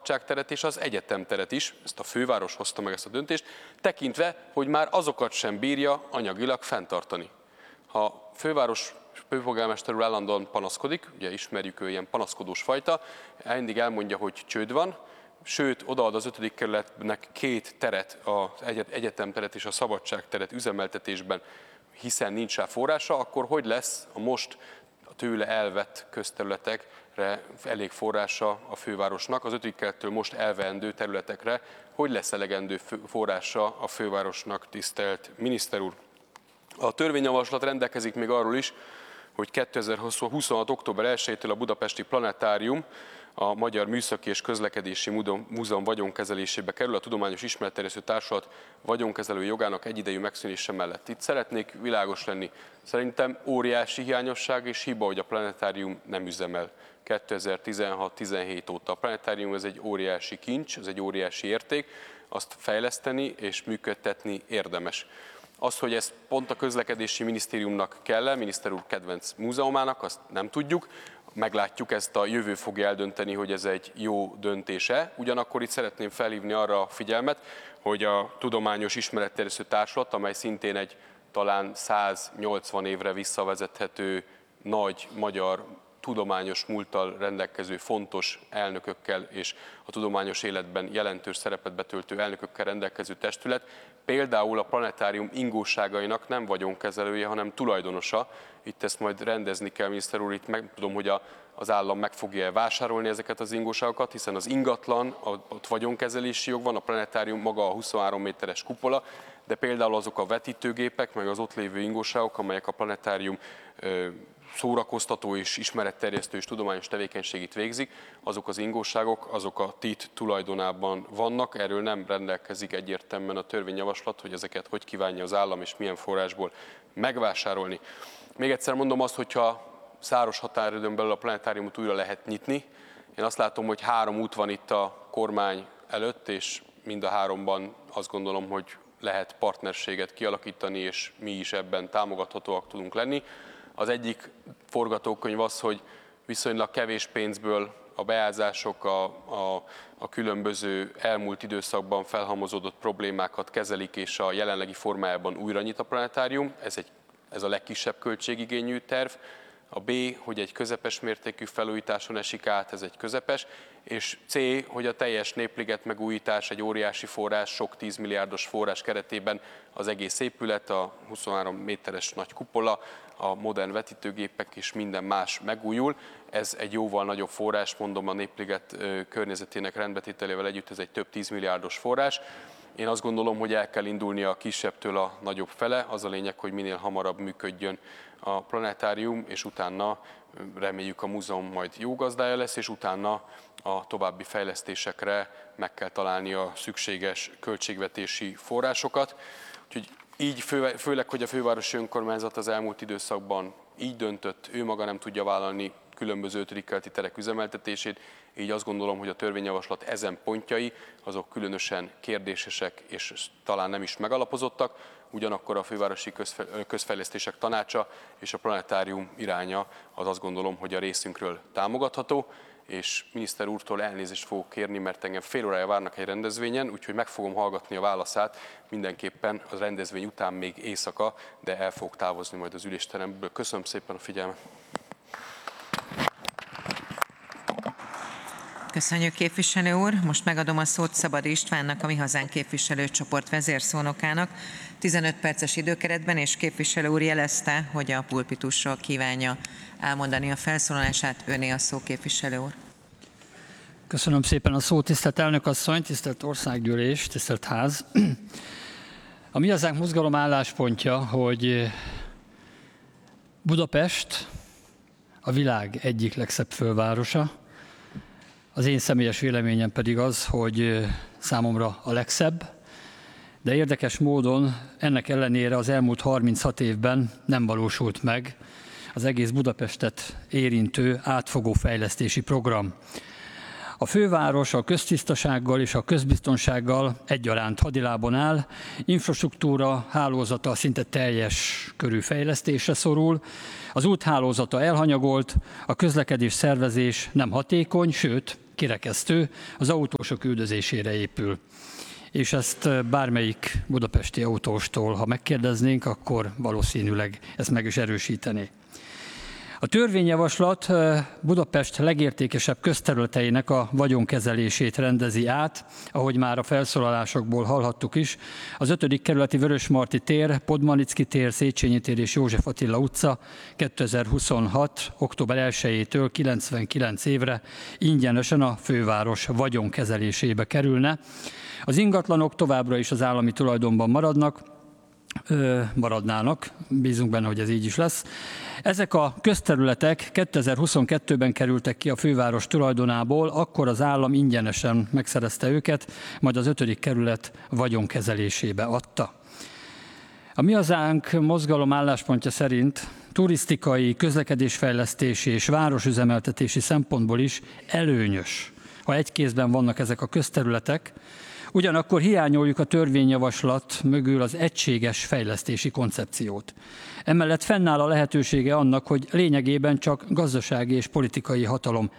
Szabadságteret és az Egyetemteret is, ezt a főváros hozta meg ezt a döntést, tekintve, hogy már azokat sem bírja anyagilag fenntartani. Ha a főváros főpolgármester úr állandóan panaszkodik, ugye ismerjük, ő ilyen panaszkodós fajta, mindig elmondja, hogy csőd van, sőt, odaad az 5. kerületnek 2 teret, az Egyetemteret és a Szabadságteret üzemeltetésben, hiszen nincs rá forrása, akkor hogy lesz a most tőle elvett közterületekre elég forrása a fővárosnak, az 5. kerülettől most elveendő területekre, hogy lesz elegendő forrása a fővárosnak, tisztelt miniszter úr? A törvényjavaslat rendelkezik még arról is, hogy 2026. október 1-től a budapesti planetárium a Magyar Műszaki és Közlekedési Múzeum vagyonkezelésébe kerül a Tudományos Ismeretterjesztő Társulat vagyonkezelő jogának egyidejű megszűnése mellett. Itt szeretnék világos lenni. Szerintem óriási hiányosság és hiba, hogy a planetárium nem üzemel 2016-17 óta. A planetárium ez egy óriási kincs, ez egy óriási érték, azt fejleszteni és működtetni érdemes. Az, hogy ez pont a közlekedési minisztériumnak kell-e, miniszter úr kedvenc múzeumának, azt nem tudjuk. Meglátjuk, ezt a jövő fogja eldönteni, hogy ez egy jó döntése. Ugyanakkor itt szeretném felhívni arra a figyelmet, hogy a Tudományos Ismeretterjesztő Társulat, amely szintén egy talán 180 évre visszavezethető nagy magyar tudományos múlttal rendelkező fontos elnökökkel és a tudományos életben jelentős szerepet betöltő elnökökkel rendelkező testület, például a planetárium ingóságainak nem vagyonkezelője, hanem tulajdonosa. Itt ezt majd rendezni kell, miniszter úr, itt meg tudom, hogy az állam meg fogja vásárolni ezeket az ingóságokat, hiszen az ingatlan, ott vagyonkezelési jog van, a planetárium maga a 23 méteres kupola, de például azok a vetítőgépek, meg az ott lévő ingóságok, amelyek a planetárium szórakoztató és ismeretterjesztő és tudományos tevékenységét végzik, azok az ingóságok, azok a TIT tulajdonában vannak, erről nem rendelkezik egyértelműen a törvényjavaslat, hogy ezeket hogy kívánja az állam és milyen forrásból megvásárolni. Még egyszer mondom azt, hogyha száros határidőn belül a planetáriumot újra lehet nyitni. Én azt látom, hogy 3 út van itt a kormány előtt, és mind a 3-ban azt gondolom, hogy lehet partnerséget kialakítani, és mi is ebben támogathatóak tudunk lenni. Az egyik forgatókönyv az, hogy viszonylag kevés pénzből a beázások, a különböző elmúlt időszakban felhalmozódott problémákat kezelik, és a jelenlegi formájában újra nyit a planetárium. Ez a legkisebb költségigényű terv. A B, hogy egy közepes mértékű felújításon esik át, ez egy közepes, és C, hogy a teljes népliget megújítás, egy óriási forrás, sok 10 milliárdos forrás keretében az egész épület, a 23 méteres nagy kupola, a modern vetítőgépek és minden más megújul. Ez egy jóval nagyobb forrás, mondom, a népliget környezetének rendbetételével együtt ez egy több 10 milliárdos forrás. Én azt gondolom, hogy el kell indulni a kisebbtől a nagyobb fele, az a lényeg, hogy minél hamarabb működjön a planetárium, és utána reméljük a múzeum majd jó gazdája lesz, és utána a további fejlesztésekre meg kell találni a szükséges költségvetési forrásokat. Úgyhogy így főleg, hogy a fővárosi önkormányzat az elmúlt időszakban így döntött, ő maga nem tudja vállalni különböző 5. kerületi terek üzemeltetését, így azt gondolom, hogy a törvényjavaslat ezen pontjai azok különösen kérdésesek és talán nem is megalapozottak, ugyanakkor a Fővárosi Közfejlesztések Tanácsa és a planetárium iránya az azt gondolom, hogy a részünkről támogatható, és miniszter úrtól elnézést fogok kérni, mert engem fél órája várnak egy rendezvényen, úgyhogy meg fogom hallgatni a válaszát mindenképpen az rendezvény után még éjszaka, de el fogok távozni majd az ülésteremből. Köszönöm szépen a figyelmet! Köszönjük, képviselő úr. Most megadom a szót Szabadi Istvánnak, a Mi Hazánk képviselőcsoport vezérszónokának. 15 perces időkeretben, és képviselő úr jelezte, hogy a pulpitusról kívánja elmondani a felszólalását. Öné a szó, képviselő úr. Köszönöm szépen a szót, tisztelt elnök asszony, tisztelt országgyűlés, tisztelt ház. A Mi Hazánk mozgalom álláspontja, hogy Budapest a világ egyik legszebb fővárosa. Az én személyes véleményem pedig az, hogy számomra a legszebb, de érdekes módon ennek ellenére az elmúlt 36 évben nem valósult meg az egész Budapestet érintő átfogó fejlesztési program. A főváros a köztisztasággal és a közbiztonsággal egyaránt hadilábon áll, infrastruktúra hálózata szinte teljes körű fejlesztésre szorul, az úthálózata elhanyagolt, a közlekedés szervezés nem hatékony, sőt, kirekesztő az autósok üldözésére épül. És ezt bármelyik budapesti autóstól, ha megkérdeznénk, akkor valószínűleg ezt meg is erősítené. A törvényjavaslat Budapest legértékesebb közterületeinek a vagyonkezelését rendezi át, ahogy már a felszólalásokból hallhattuk is. Az 5. kerületi Vörösmarty tér, Podmanicki tér, Széchenyi tér és József Attila utca 2026. október 1-től 99 évre ingyenesen a főváros vagyonkezelésébe kerülne. Az ingatlanok továbbra is az állami tulajdonban maradnának, bízunk benne, hogy ez így is lesz. Ezek a közterületek 2022-ben kerültek ki a főváros tulajdonából, akkor az állam ingyenesen megszerezte őket, majd az 5. kerület vagyonkezelésébe adta. A Mi Hazánk mozgalom álláspontja szerint turisztikai, közlekedésfejlesztési és városüzemeltetési szempontból is előnyös, ha egy kézben vannak ezek a közterületek. Ugyanakkor hiányoljuk a törvényjavaslat mögül az egységes fejlesztési koncepciót. Emellett fennáll a lehetősége annak, hogy lényegében csak gazdasági és politikai hatalom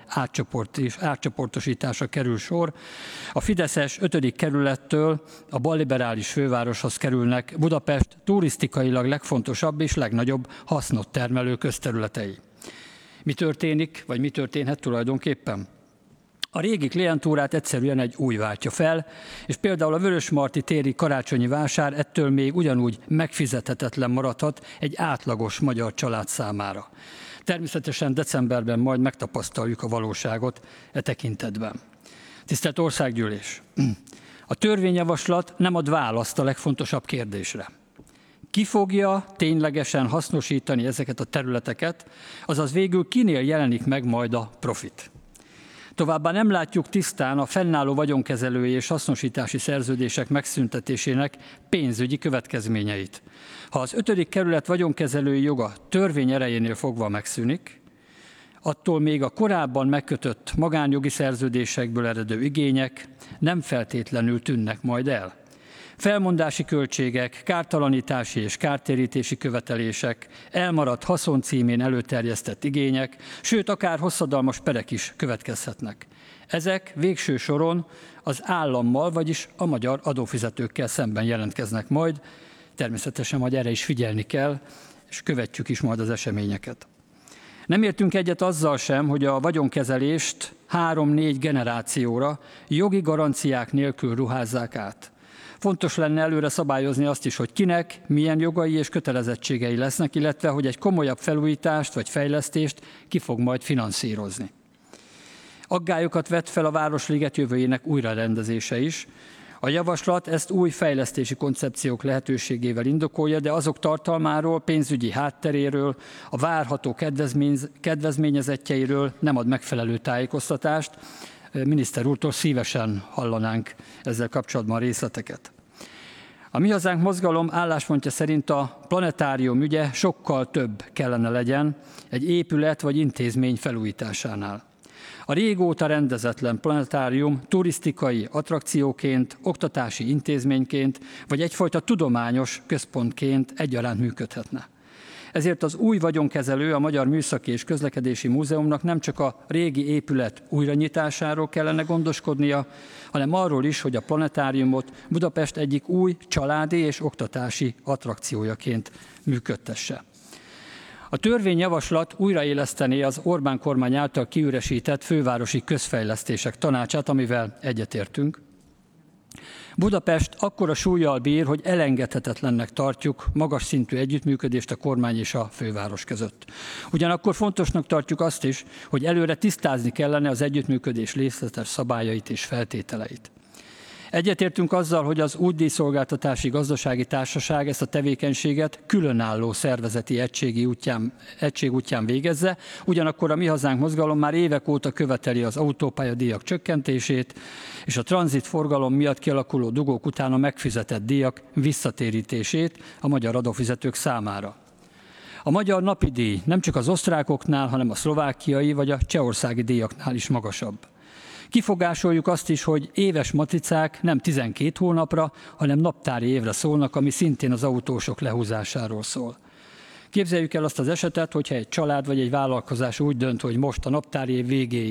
átcsoportosításra kerül sor. A fideszes 5. kerülettől a balliberális fővároshoz kerülnek Budapest turisztikailag legfontosabb és legnagyobb hasznot termelő közterületei. Mi történik, vagy mi történhet tulajdonképpen? A régi klientúrát egyszerűen egy új váltja fel, és például a Vörösmarty téri karácsonyi vásár ettől még ugyanúgy megfizethetetlen maradhat egy átlagos magyar család számára. Természetesen decemberben majd megtapasztaljuk a valóságot e tekintetben. Tisztelt Országgyűlés! A törvényjavaslat nem ad választ a legfontosabb kérdésre. Ki fogja ténylegesen hasznosítani ezeket a területeket, azaz végül kinél jelenik meg majd a profit? Továbbá nem látjuk tisztán a fennálló vagyonkezelői és hasznosítási szerződések megszüntetésének pénzügyi következményeit. Ha az 5. kerület vagyonkezelői joga törvény erejénél fogva megszűnik, attól még a korábban megkötött magánjogi szerződésekből eredő igények nem feltétlenül tűnnek majd el. Felmondási költségek, kártalanítási és kártérítési követelések, elmaradt haszon címén előterjesztett igények, sőt akár hosszadalmas perek is következhetnek. Ezek végső soron az állammal, vagyis a magyar adófizetőkkel szemben jelentkeznek majd. Természetesen majd erre is figyelni kell, és követjük is majd az eseményeket. Nem értünk egyet azzal sem, hogy a vagyonkezelést 3-4 generációra jogi garanciák nélkül ruházzák át. Fontos lenne előre szabályozni azt is, hogy kinek milyen jogai és kötelezettségei lesznek, illetve hogy egy komolyabb felújítást vagy fejlesztést ki fog majd finanszírozni. Aggályokat vet fel a Városliget jövőjének újrarendezése is. A javaslat ezt új fejlesztési koncepciók lehetőségével indokolja, de azok tartalmáról, pénzügyi hátteréről, a várható kedvezményezettjeiről nem ad megfelelő tájékoztatást. Miniszter úrtól szívesen hallanánk ezzel kapcsolatban részleteket. A Mi Hazánk mozgalom álláspontja szerint a planetárium ügye sokkal több kellene legyen egy épület vagy intézmény felújításánál. A régóta rendezetlen planetárium turisztikai attrakcióként, oktatási intézményként vagy egyfajta tudományos központként egyaránt működhetne. Ezért az új vagyonkezelő, a Magyar Műszaki és Közlekedési Múzeumnak nem csak a régi épület újranyitásáról kellene gondoskodnia, hanem arról is, hogy a planetáriumot Budapest egyik új családi és oktatási attrakciójaként működtesse. A törvényjavaslat újraélesztené az Orbán kormány által kiüresített fővárosi közfejlesztések tanácsát, amivel egyetértünk. Budapest akkora súllyal bír, hogy elengedhetetlennek tartjuk magas szintű együttműködést a kormány és a főváros között. Ugyanakkor fontosnak tartjuk azt is, hogy előre tisztázni kellene az együttműködés részletes szabályait és feltételeit. Egyetértünk azzal, hogy az útdíjszolgáltatási gazdasági társaság ezt a tevékenységet különálló szervezeti egység útján végezze, ugyanakkor a Mi Hazánk mozgalom már évek óta követeli az autópályadíjak csökkentését, és a tranzitforgalom miatt kialakuló dugók után a megfizetett díjak visszatérítését a magyar adófizetők számára. A magyar napi díj nem csak az osztrákoknál, hanem a szlovákiai vagy a csehországi díjaknál is magasabb. Kifogásoljuk azt is, hogy éves matricák nem 12 hónapra, hanem naptári évre szólnak, ami szintén az autósok lehúzásáról szól. Képzeljük el azt az esetet, hogyha egy család vagy egy vállalkozás úgy dönt, hogy most a naptári év végéig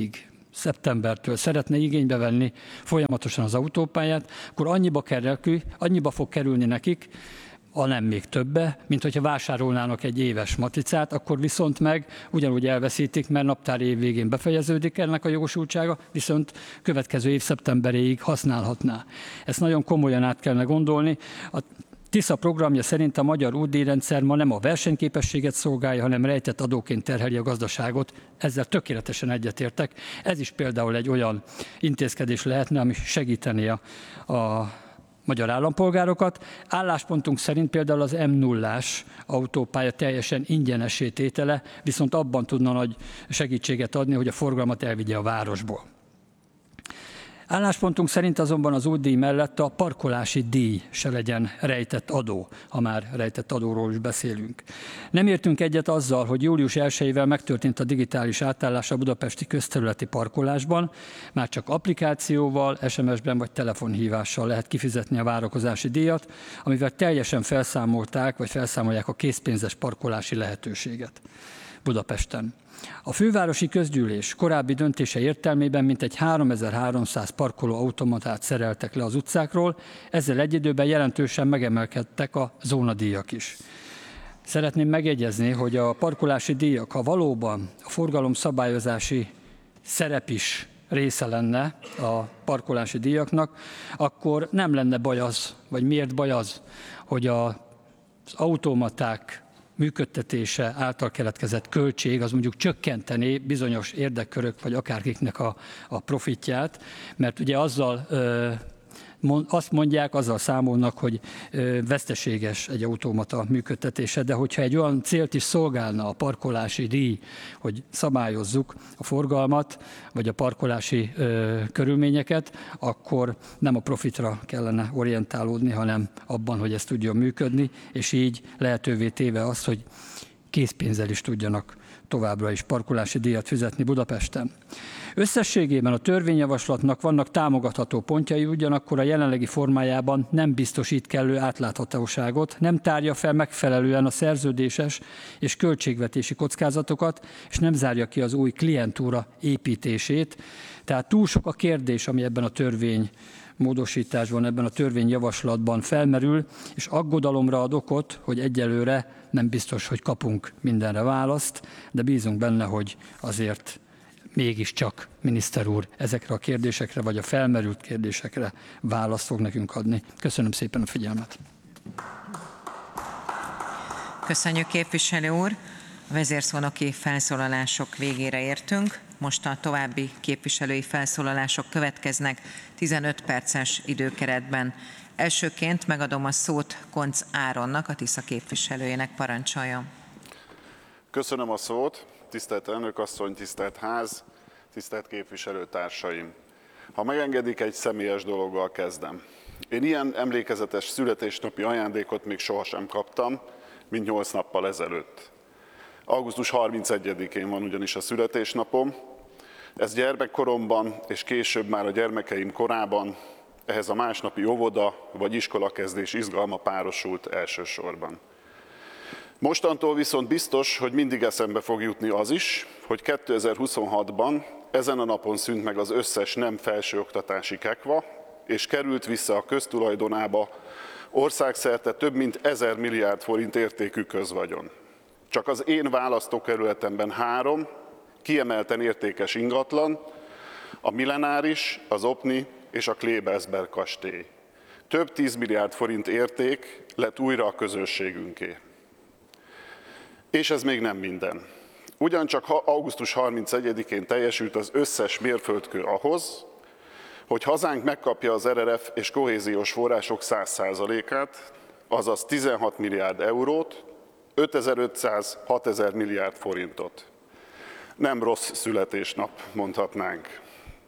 szeptembertől szeretne igénybe venni folyamatosan az autópályát, akkor annyiba fog kerülni nekik, nem még többe, mint hogyha vásárolnának egy éves matricát, akkor viszont meg ugyanúgy elveszítik, mert naptári év végén befejeződik ennek a jogosultsága, viszont következő év szeptemberéig használhatná. Ezt nagyon komolyan át kellene gondolni. A Tisza programja szerint a magyar útdíjrendszer ma nem a versenyképességet szolgálja, hanem rejtett adóként terheli a gazdaságot. Ezzel tökéletesen egyetértek. Ez is például egy olyan intézkedés lehetne, ami segíteni a magyar állampolgárokat. Álláspontunk szerint például az M0-ás autópálya teljesen ingyenessé tétele, viszont abban tudna nagy segítséget adni, hogy a forgalmat elvigye a városból. Álláspontunk szerint azonban az útdíj mellett a parkolási díj se legyen rejtett adó, ha már rejtett adóról is beszélünk. Nem értünk egyet azzal, hogy július 1-ével megtörtént a digitális átállás a budapesti közterületi parkolásban, már csak applikációval, SMS-ben vagy telefonhívással lehet kifizetni a várakozási díjat, amivel teljesen felszámolják a készpénzes parkolási lehetőséget Budapesten. A fővárosi közgyűlés korábbi döntése értelmében mintegy 3300 parkolóautomatát szereltek le az utcákról, ezzel egy időben jelentősen megemelkedtek a zónadíjak is. Szeretném megjegyezni, hogy a parkolási díjak, ha valóban a forgalomszabályozási szerep is része lenne a parkolási díjaknak, akkor nem lenne baj az, vagy miért baj az, hogy az automaták működtetése által keletkezett költség, az mondjuk csökkentené bizonyos érdekkörök, vagy akárkiknek a profitját, mert ugye azt mondják, azzal számolnak, hogy veszteséges egy automata működtetése, de hogyha egy olyan célt is szolgálna a parkolási díj, hogy szabályozzuk a forgalmat, vagy a parkolási körülményeket, akkor nem a profitra kellene orientálódni, hanem abban, hogy ez tudjon működni, és így lehetővé téve az, hogy készpénzzel is tudjanak továbbra is parkolási díjat fizetni Budapesten. Összességében a törvényjavaslatnak vannak támogatható pontjai, ugyanakkor a jelenlegi formájában nem biztosít kellő átláthatóságot, nem tárja fel megfelelően a szerződéses és költségvetési kockázatokat, és nem zárja ki az új klientúra építését. Tehát túl sok a kérdés, ami ebben a törvénymódosításban, ebben a törvényjavaslatban felmerül, és aggodalomra ad okot, hogy egyelőre nem biztos, hogy kapunk mindenre választ, de bízunk benne, hogy azért mégiscsak, miniszter úr, ezekre a kérdésekre, vagy a felmerült kérdésekre választ fog nekünk adni. Köszönöm szépen a figyelmet. Köszönjük, képviselő úr. A vezérszónoki felszólalások végére értünk. Most a további képviselői felszólalások következnek 15 perces időkeretben. Elsőként megadom a szót Koncz Áronnak, a Tisza képviselőjének, parancsoljon. Köszönöm a szót, tisztelt elnök asszony, tisztelt ház, tisztelt képviselőtársaim. Ha megengedik, egy személyes dologgal kezdem. Én ilyen emlékezetes születésnapi ajándékot még sohasem kaptam, mint 8 nappal ezelőtt. Augusztus 31-én van ugyanis a születésnapom. Ez gyermekkoromban és később már a gyermekeim korában ehhez a másnapi óvoda vagy iskolakezdés izgalma párosult elsősorban. Mostantól viszont biztos, hogy mindig eszembe fog jutni az is, hogy 2026-ban ezen a napon szűnt meg az összes nem felsőoktatási kekva, és került vissza a köztulajdonába országszerte több mint 1000 milliárd forint értékű közvagyon. Csak az én választókerületemben 3 kiemelten értékes ingatlan, a Millenáris, az Opni és a Klebersberg kastély. Több 10 milliárd forint érték lett újra a közösségünké. És ez még nem minden. Ugyancsak augusztus 31-én teljesült az összes mérföldkő ahhoz, hogy hazánk megkapja az RRF és kohéziós források 100%-át, azaz 16 milliárd eurót, 5500-6000 milliárd forintot. Nem rossz születésnap, mondhatnánk.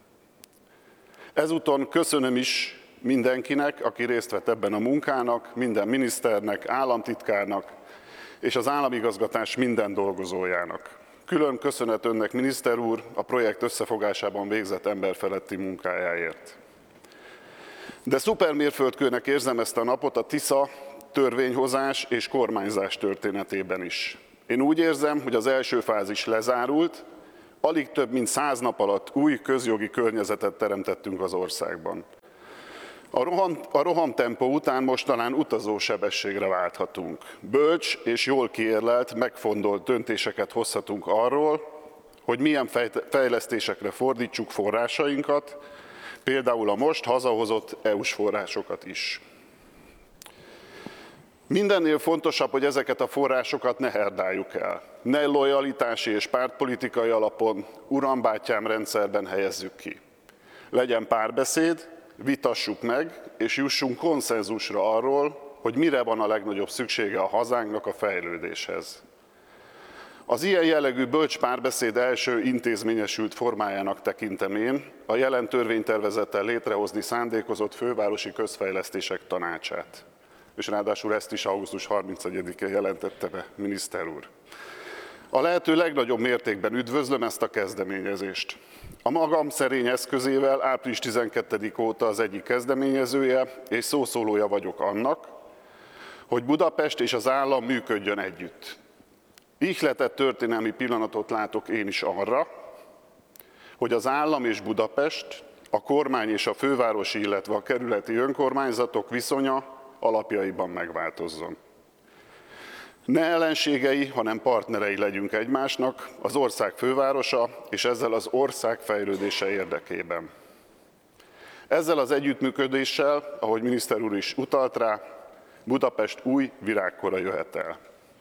Ezúton köszönöm is mindenkinek, aki részt vett ebben a munkának, minden miniszternek, államtitkárnak és az államigazgatás minden dolgozójának. Külön köszönet önnek, miniszter úr, a projekt összefogásában végzett emberfeletti munkájáért. De szupermérföldkőnek érzem ezt a napot a Tisza törvényhozás és kormányzás történetében is. Én úgy érzem, hogy az első fázis lezárult, Alig több mint 100 nap alatt új közjogi környezetet teremtettünk az országban. A rohamtempó után most talán utazósebességre válthatunk. Bölcs és jól kiérlelt, megfontolt döntéseket hozhatunk arról, hogy milyen fejlesztésekre fordítsuk forrásainkat, például a most hazahozott EU-s forrásokat is. Mindennél fontosabb, hogy ezeket a forrásokat ne herdáljuk el. Ne lojalitási és pártpolitikai alapon, uram-bátyám rendszerben helyezzük ki. Legyen párbeszéd, vitassuk meg, és jussunk konszenzusra arról, hogy mire van a legnagyobb szüksége a hazánknak a fejlődéshez. Az ilyen jellegű bölcs párbeszéd első intézményesült formájának tekintem én a jelen törvénytervezettel létrehozni szándékozott fővárosi közfejlesztések tanácsát. És ráadásul ezt is augusztus 31-én jelentette be miniszter úr. A lehető legnagyobb mértékben üdvözlöm ezt a kezdeményezést. A magam szerény eszközével április 12 óta az egyik kezdeményezője és szószólója vagyok annak, hogy Budapest és az állam működjön együtt. Ihletett történelmi pillanatot látok én is arra, hogy az állam és Budapest, a kormány és a fővárosi, illetve a kerületi önkormányzatok viszonya alapjaiban megváltozzon. Ne ellenségei, hanem partnerei legyünk egymásnak, az ország fővárosa, és ezzel az ország fejlődése érdekében. Ezzel az együttműködéssel, ahogy miniszter úr is utalt rá, Budapest új virágkora jöhet el.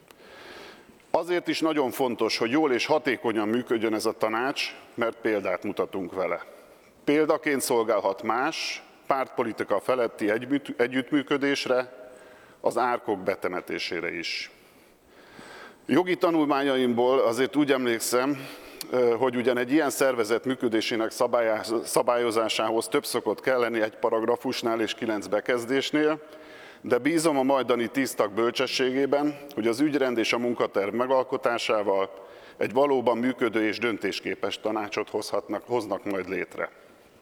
Azért is nagyon fontos, hogy jól és hatékonyan működjön ez a tanács, mert példát mutatunk vele. Példaként szolgálhat más, pártpolitika feletti együttműködésre, az árkok betemetésére is. Jogi tanulmányaimból azért úgy emlékszem, hogy ugyan egy ilyen szervezet működésének szabályozásához több szokott kelleni egy paragrafusnál és 9 bekezdésnél, de bízom a majdani 10 tag bölcsességében, hogy az ügyrend és a munkaterv megalkotásával egy valóban működő és döntésképes tanácsot hoznak majd létre.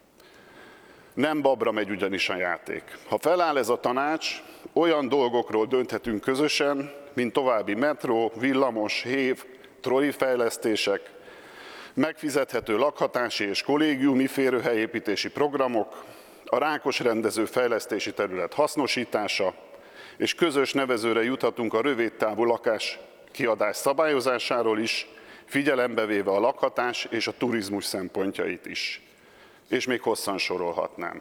Nem babra megy ugyanis a játék. Ha feláll ez a tanács, olyan dolgokról dönthetünk közösen, mint további metró, villamos, hév, trolli fejlesztések, megfizethető lakhatási és kollégiumi férőhelyépítési programok, a Rákos rendező fejlesztési terület hasznosítása, és közös nevezőre juthatunk a rövidtávú lakás kiadás szabályozásáról is, figyelembe véve a lakhatás és a turizmus szempontjait is. És még hosszan sorolhatnám.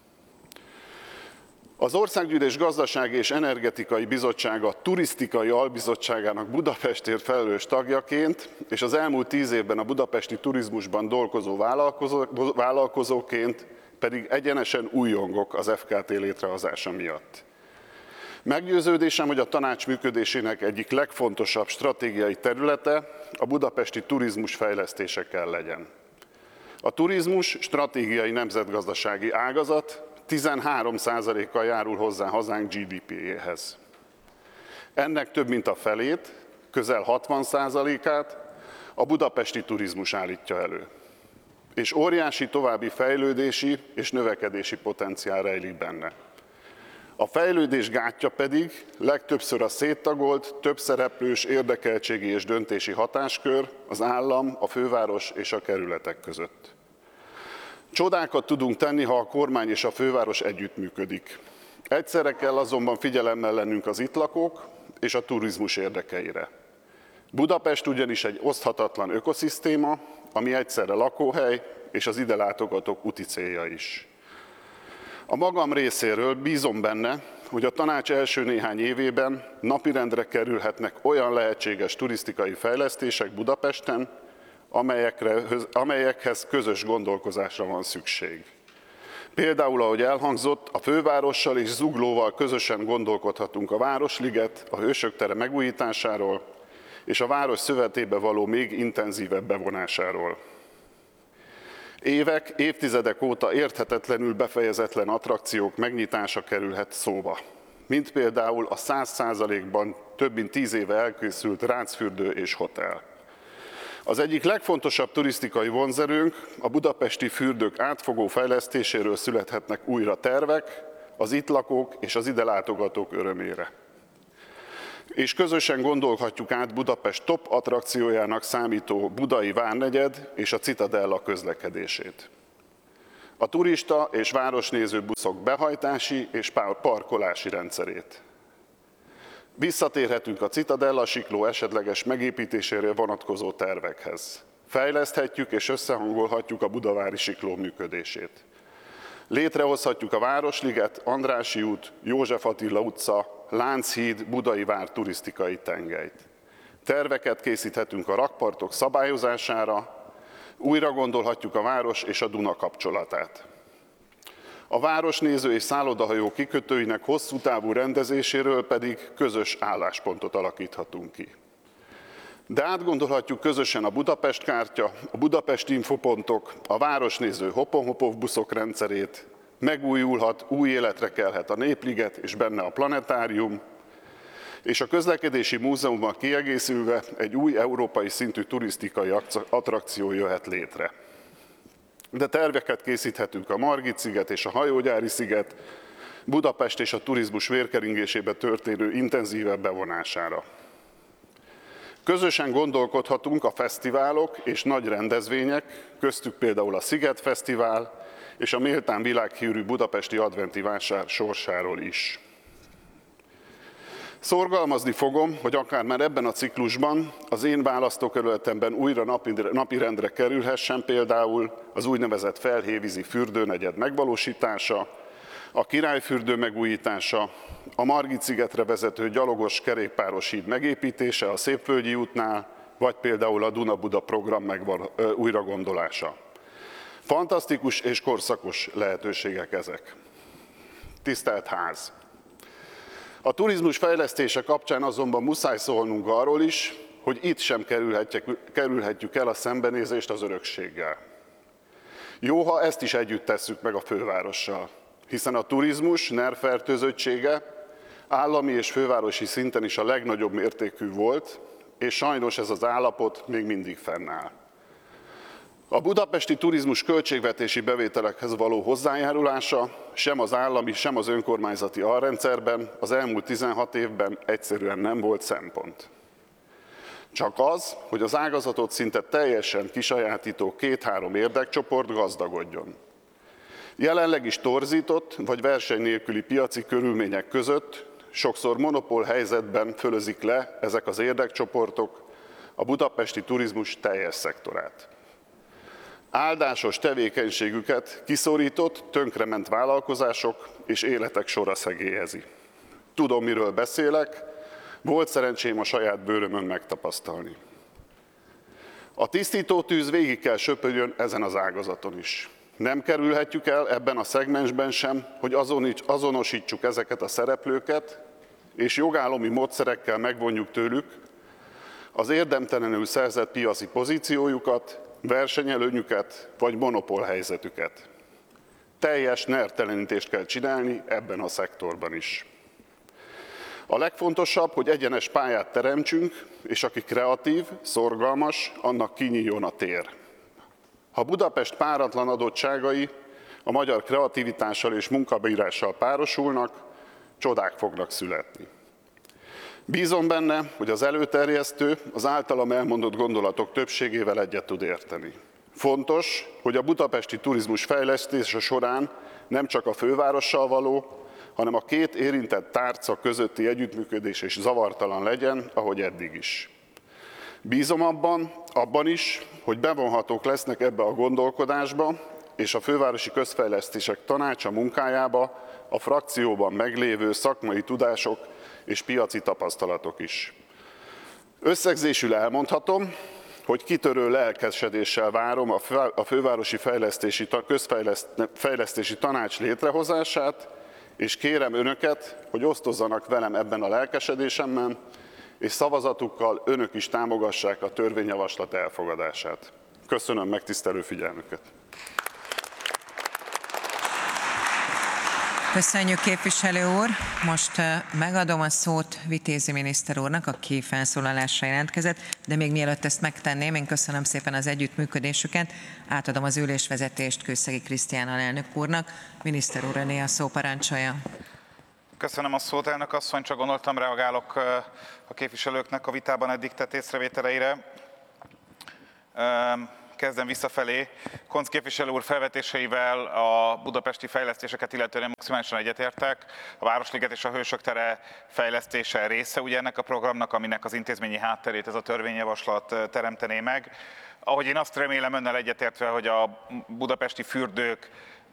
Az Országgyűlés Gazdasági és Energetikai Bizottsága turisztikai albizottságának Budapestért felelős tagjaként, és az elmúlt 10 évben a budapesti turizmusban dolgozó vállalkozóként pedig egyenesen újongok az FKT létrehozása miatt. Meggyőződésem, hogy a tanács működésének egyik legfontosabb stratégiai területe a budapesti turizmus fejlesztése kell legyen. A turizmus stratégiai nemzetgazdasági ágazat, 13%-kal járul hozzá hazánk GDP-jéhez. Ennek több mint a felét, közel 60%-át a budapesti turizmus állítja elő. És óriási további fejlődési és növekedési potenciál rejlik benne. A fejlődés gátja pedig legtöbbször a széttagolt, többszereplős érdekeltségi és döntési hatáskör az állam, a főváros és a kerületek között. Csodákat tudunk tenni, ha a kormány és a főváros együttműködik. Egyszerre kell azonban figyelemmel lennünk az itt lakók és a turizmus érdekeire. Budapest ugyanis egy oszthatatlan ökoszisztéma, ami egyszerre lakóhely és az ide látogatók úti célja is. A magam részéről bízom benne, hogy a tanács első néhány évében napirendre kerülhetnek olyan lehetséges turisztikai fejlesztések Budapesten, amelyekhez közös gondolkozásra van szükség. Például, ahogy elhangzott, a fővárossal és Zuglóval közösen gondolkodhatunk a Városliget, a Hősök tere megújításáról és a város szövetébe való még intenzívebb bevonásáról. Évek, évtizedek óta érthetetlenül befejezetlen attrakciók megnyitása kerülhet szóba, mint például a 100%-ban több mint 10 éve elkészült Rácfürdő és hotel. Az egyik legfontosabb turisztikai vonzerőnk, a budapesti fürdők átfogó fejlesztéséről születhetnek újra tervek az itt lakók és az ide látogatók örömére. és közösen gondolhatjuk át Budapest top attrakciójának számító Budai Várnegyed és a Citadella közlekedését. A turista és városnéző buszok behajtási és parkolási rendszerét. Visszatérhetünk a Citadella sikló esetleges megépítésére vonatkozó tervekhez. Fejleszthetjük és összehangolhatjuk a budavári sikló működését. Létrehozhatjuk a Városliget, Andrássy út, József Attila utca, Lánchíd, Budai vár turisztikai tengelyt. Terveket készíthetünk a rakpartok szabályozására, újra gondolhatjuk a város és a Duna kapcsolatát. A városnéző és szállodahajó kikötőinek hosszú távú rendezéséről pedig közös álláspontot alakíthatunk ki. De átgondolhatjuk közösen a Budapest kártya, a Budapest infopontok, a városnéző Hopon-Hopov buszok rendszerét, megújulhat, új életre kelhet a Népliget és benne a planetárium, és a közlekedési múzeummal kiegészülve egy új európai szintű turisztikai attrakció jöhet létre. De terveket készíthetünk a Margit-sziget és a Hajógyári sziget, Budapest és a turizmus vérkeringésébe történő intenzívebb bevonására. Közösen gondolkodhatunk a fesztiválok és nagy rendezvények, köztük például a Sziget Fesztivál és a méltán világhírű budapesti adventi vásár sorsáról is. Szorgalmazni fogom, hogy akár már ebben a ciklusban az én választókerületemben újra napirendre kerülhessen például az úgynevezett Felhévízi fürdőnegyed megvalósítása, a Királyfürdő megújítása, a Margit-szigetre vezető gyalogos kerékpáros híd megépítése a Szépvölgyi útnál, vagy például a Duna-Buda program újragondolása. Fantasztikus és korszakos lehetőségek ezek. Tisztelt Ház! A turizmus fejlesztése kapcsán azonban muszáj szólnunk arról is, hogy itt sem kerülhetjük el a szembenézést az örökséggel. Jó, ha ezt is együtt tesszük meg a fővárossal, hiszen a turizmus nervfertőzöttsége állami és fővárosi szinten is a legnagyobb mértékű volt, és sajnos ez az állapot még mindig fennáll. A budapesti turizmus költségvetési bevételekhez való hozzájárulása sem az állami, sem az önkormányzati alrendszerben az elmúlt 16 évben egyszerűen nem volt szempont. Csak az, hogy az ágazatot szinte teljesen kisajátító 2-3 érdekcsoport gazdagodjon. Jelenleg is torzított vagy verseny nélküli piaci körülmények között sokszor monopól helyzetben fölözik le ezek az érdekcsoportok a budapesti turizmus teljes szektorát. Áldásos tevékenységüket kiszorított, tönkrement vállalkozások és életek sora szegélyezi. Tudom, miről beszélek, volt szerencsém a saját bőrömön megtapasztalni. A tisztítótűz végig kell söpörjön ezen az ágazaton is. Nem kerülhetjük el ebben a szegmensben sem, hogy azonosítsuk ezeket a szereplőket, és jogállami módszerekkel megvonjuk tőlük az érdemtelenül szerzett piaci pozíciójukat, versenyelőnyüket vagy monopólhelyzetüket. Teljes nervtelenítést kell csinálni ebben a szektorban is. A legfontosabb, hogy egyenes pályát teremtsünk, és aki kreatív, szorgalmas, annak kinyíljon a tér. Ha Budapest páratlan adottságai a magyar kreativitással és munkabírással párosulnak, csodák fognak születni. Bízom benne, hogy az előterjesztő az általam elmondott gondolatok többségével egyet tud érteni. Fontos, hogy a budapesti turizmus fejlesztése során nem csak a fővárossal való, hanem a két érintett tárca közötti együttműködés is zavartalan legyen, ahogy eddig is. Bízom abban is, hogy bevonhatók lesznek ebbe a gondolkodásba és a Fővárosi Közfejlesztések Tanácsa munkájába a frakcióban meglévő szakmai tudások és piaci tapasztalatok is. Összegzésül elmondhatom, hogy kitörő lelkesedéssel várom a Fővárosi Közfejlesztési Tanács létrehozását, és kérem önöket, hogy osztozzanak velem ebben a lelkesedésemben, és szavazatukkal önök is támogassák a törvényjavaslat elfogadását. Köszönöm megtisztelő figyelmüket! Köszönjük, képviselő úr! Most megadom a szót Vitézi miniszter úrnak, aki felszólalásra jelentkezett, de még mielőtt ezt megtenném, én köszönöm szépen az együttműködésüket, átadom az ülésvezetést Kőszegi Krisztián alelnök úrnak. Miniszter úr, öné a szó, parancsolja. Köszönöm a szót, elnök asszony, csak gondoltam, reagálok a képviselőknek a vitában eddig tett észrevételeire. Kezdem visszafelé. Koncz képviselő úr felvetéseivel a budapesti fejlesztéseket illetően maximálisan egyetértek. A Városliget és a Hősök tere fejlesztése része ugye ennek a programnak, aminek az intézményi hátterét ez a törvényjavaslat teremtené meg. Ahogy én azt remélem önnel egyetértve, hogy a budapesti fürdők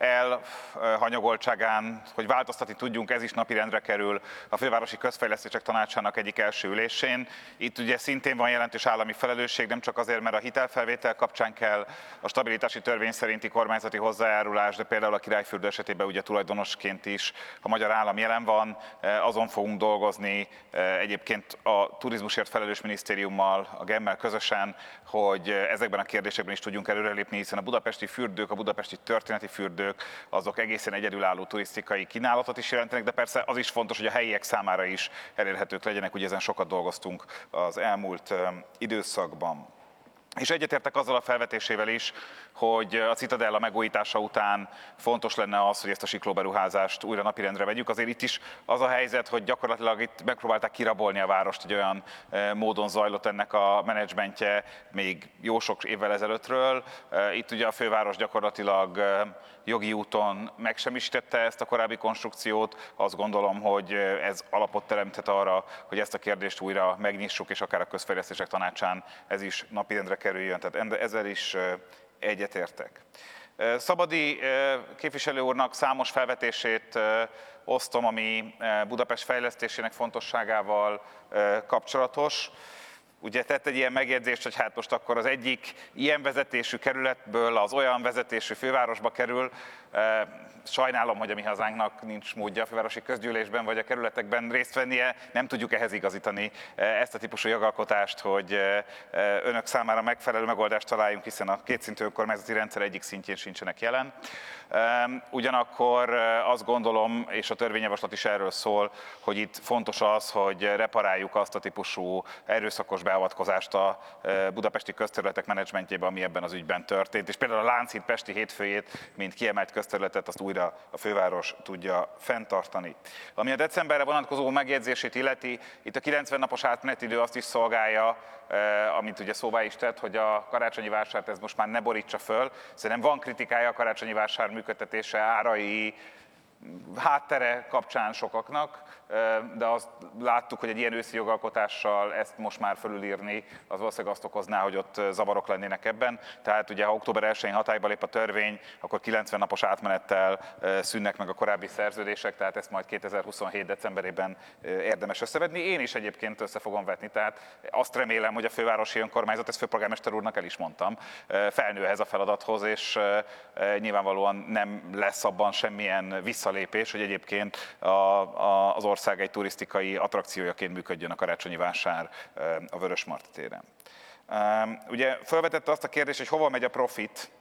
elhanyagoltságán, hogy változtatni tudjunk, ez is napirendre kerül a Fővárosi Közfejlesztések Tanácsának egyik első ülésén. Itt ugye szintén van jelentős állami felelősség, nem csak azért, mert a hitelfelvétel kapcsán kell a stabilitási törvény szerinti kormányzati hozzájárulás, de például a Királyfürdő esetében ugye tulajdonosként is a magyar állam jelen van, azon fogunk dolgozni egyébként a turizmusért felelős minisztériummal, a GEM-mel közösen, hogy ezekben a kérdésekben is tudjunk előrelépni, hiszen a budapesti fürdők, a budapesti történeti fürdők, azok egészen egyedülálló turisztikai kínálatot is jelentenek, de persze az is fontos, hogy a helyiek számára is elérhetők legyenek, ugye ezen sokat dolgoztunk az elmúlt időszakban. És egyetértek azzal a felvetésével is, hogy a Citadella megújítása után fontos lenne az, hogy ezt a siklóberuházást újra napirendre vegyük. Azért itt is az a helyzet, hogy gyakorlatilag itt megpróbálták kirabolni a várost, egy olyan módon zajlott ennek a menedzsmentje még jó sok évvel ezelőttről. Itt ugye a főváros gyakorlatilag jogi úton megsemmisítette ezt a korábbi konstrukciót. Azt gondolom, hogy ez alapot teremthet arra, hogy ezt a kérdést újra megnyissuk, és akár a Közfejlesztések Tanácsán ez is napirendre kerüljön. Tehát ezzel is egyetértek. Szabadi képviselő úrnak számos felvetését osztom, ami Budapest fejlesztésének fontosságával kapcsolatos. Ugye tett egy ilyen megjegyzést, hogy hát most akkor az egyik ilyen vezetésű kerületből az olyan vezetésű fővárosba kerül. Sajnálom, hogy a mi hazánknak nincs módja a fővárosi közgyűlésben vagy a kerületekben részt vennie. Nem tudjuk ehhez igazítani ezt a típusú jogalkotást, hogy önök számára megfelelő megoldást találjunk, hiszen a kétszintű önkormányzati rendszer egyik szintjén sincsenek jelen. Ugyanakkor azt gondolom, és a törvényjavaslat is erről szól, hogy itt fontos az, hogy reparáljuk azt a típusú erőszakos beavatkozást a budapesti közterületek menedzsmentjébe, ami ebben az ügyben történt. És például a Lánchíd pesti hétfőjét, mint kiemelt közterületet, azt újra a főváros tudja fenntartani. Ami a decemberre vonatkozó megjegyzését illeti, itt a 90 napos átmenetidő azt is szolgálja, amit ugye szóvá is tett, hogy a karácsonyi vásárt ez most már ne borítsa föl. Szerintem van kritikája a karácsonyi vásár működtetése, árai, háttere kapcsán sokaknak, de azt láttuk, hogy egy ilyen őszi jogalkotással ezt most már fölülírni, az valószínűleg azt okozná, hogy ott zavarok lennének ebben. Tehát ugye, ha október 1-én hatályba lép a törvény, akkor 90 napos átmenettel szűnnek meg a korábbi szerződések, tehát ezt majd 2027. decemberében érdemes összevetni. Én is egyébként össze fogom vetni, tehát azt remélem, hogy a fővárosi önkormányzat, ezt főpolgármester úrnak el is mondtam, felnő ehhez a feladathoz, és nyilvánvalóan nem lesz abban semmilyen visszalépés, hogy egyébként az ország egy turisztikai attrakciójaként működjön a karácsonyi vásár a Vörösmarty téren. Ugye felvetette azt a kérdést, hogy hova megy a profit.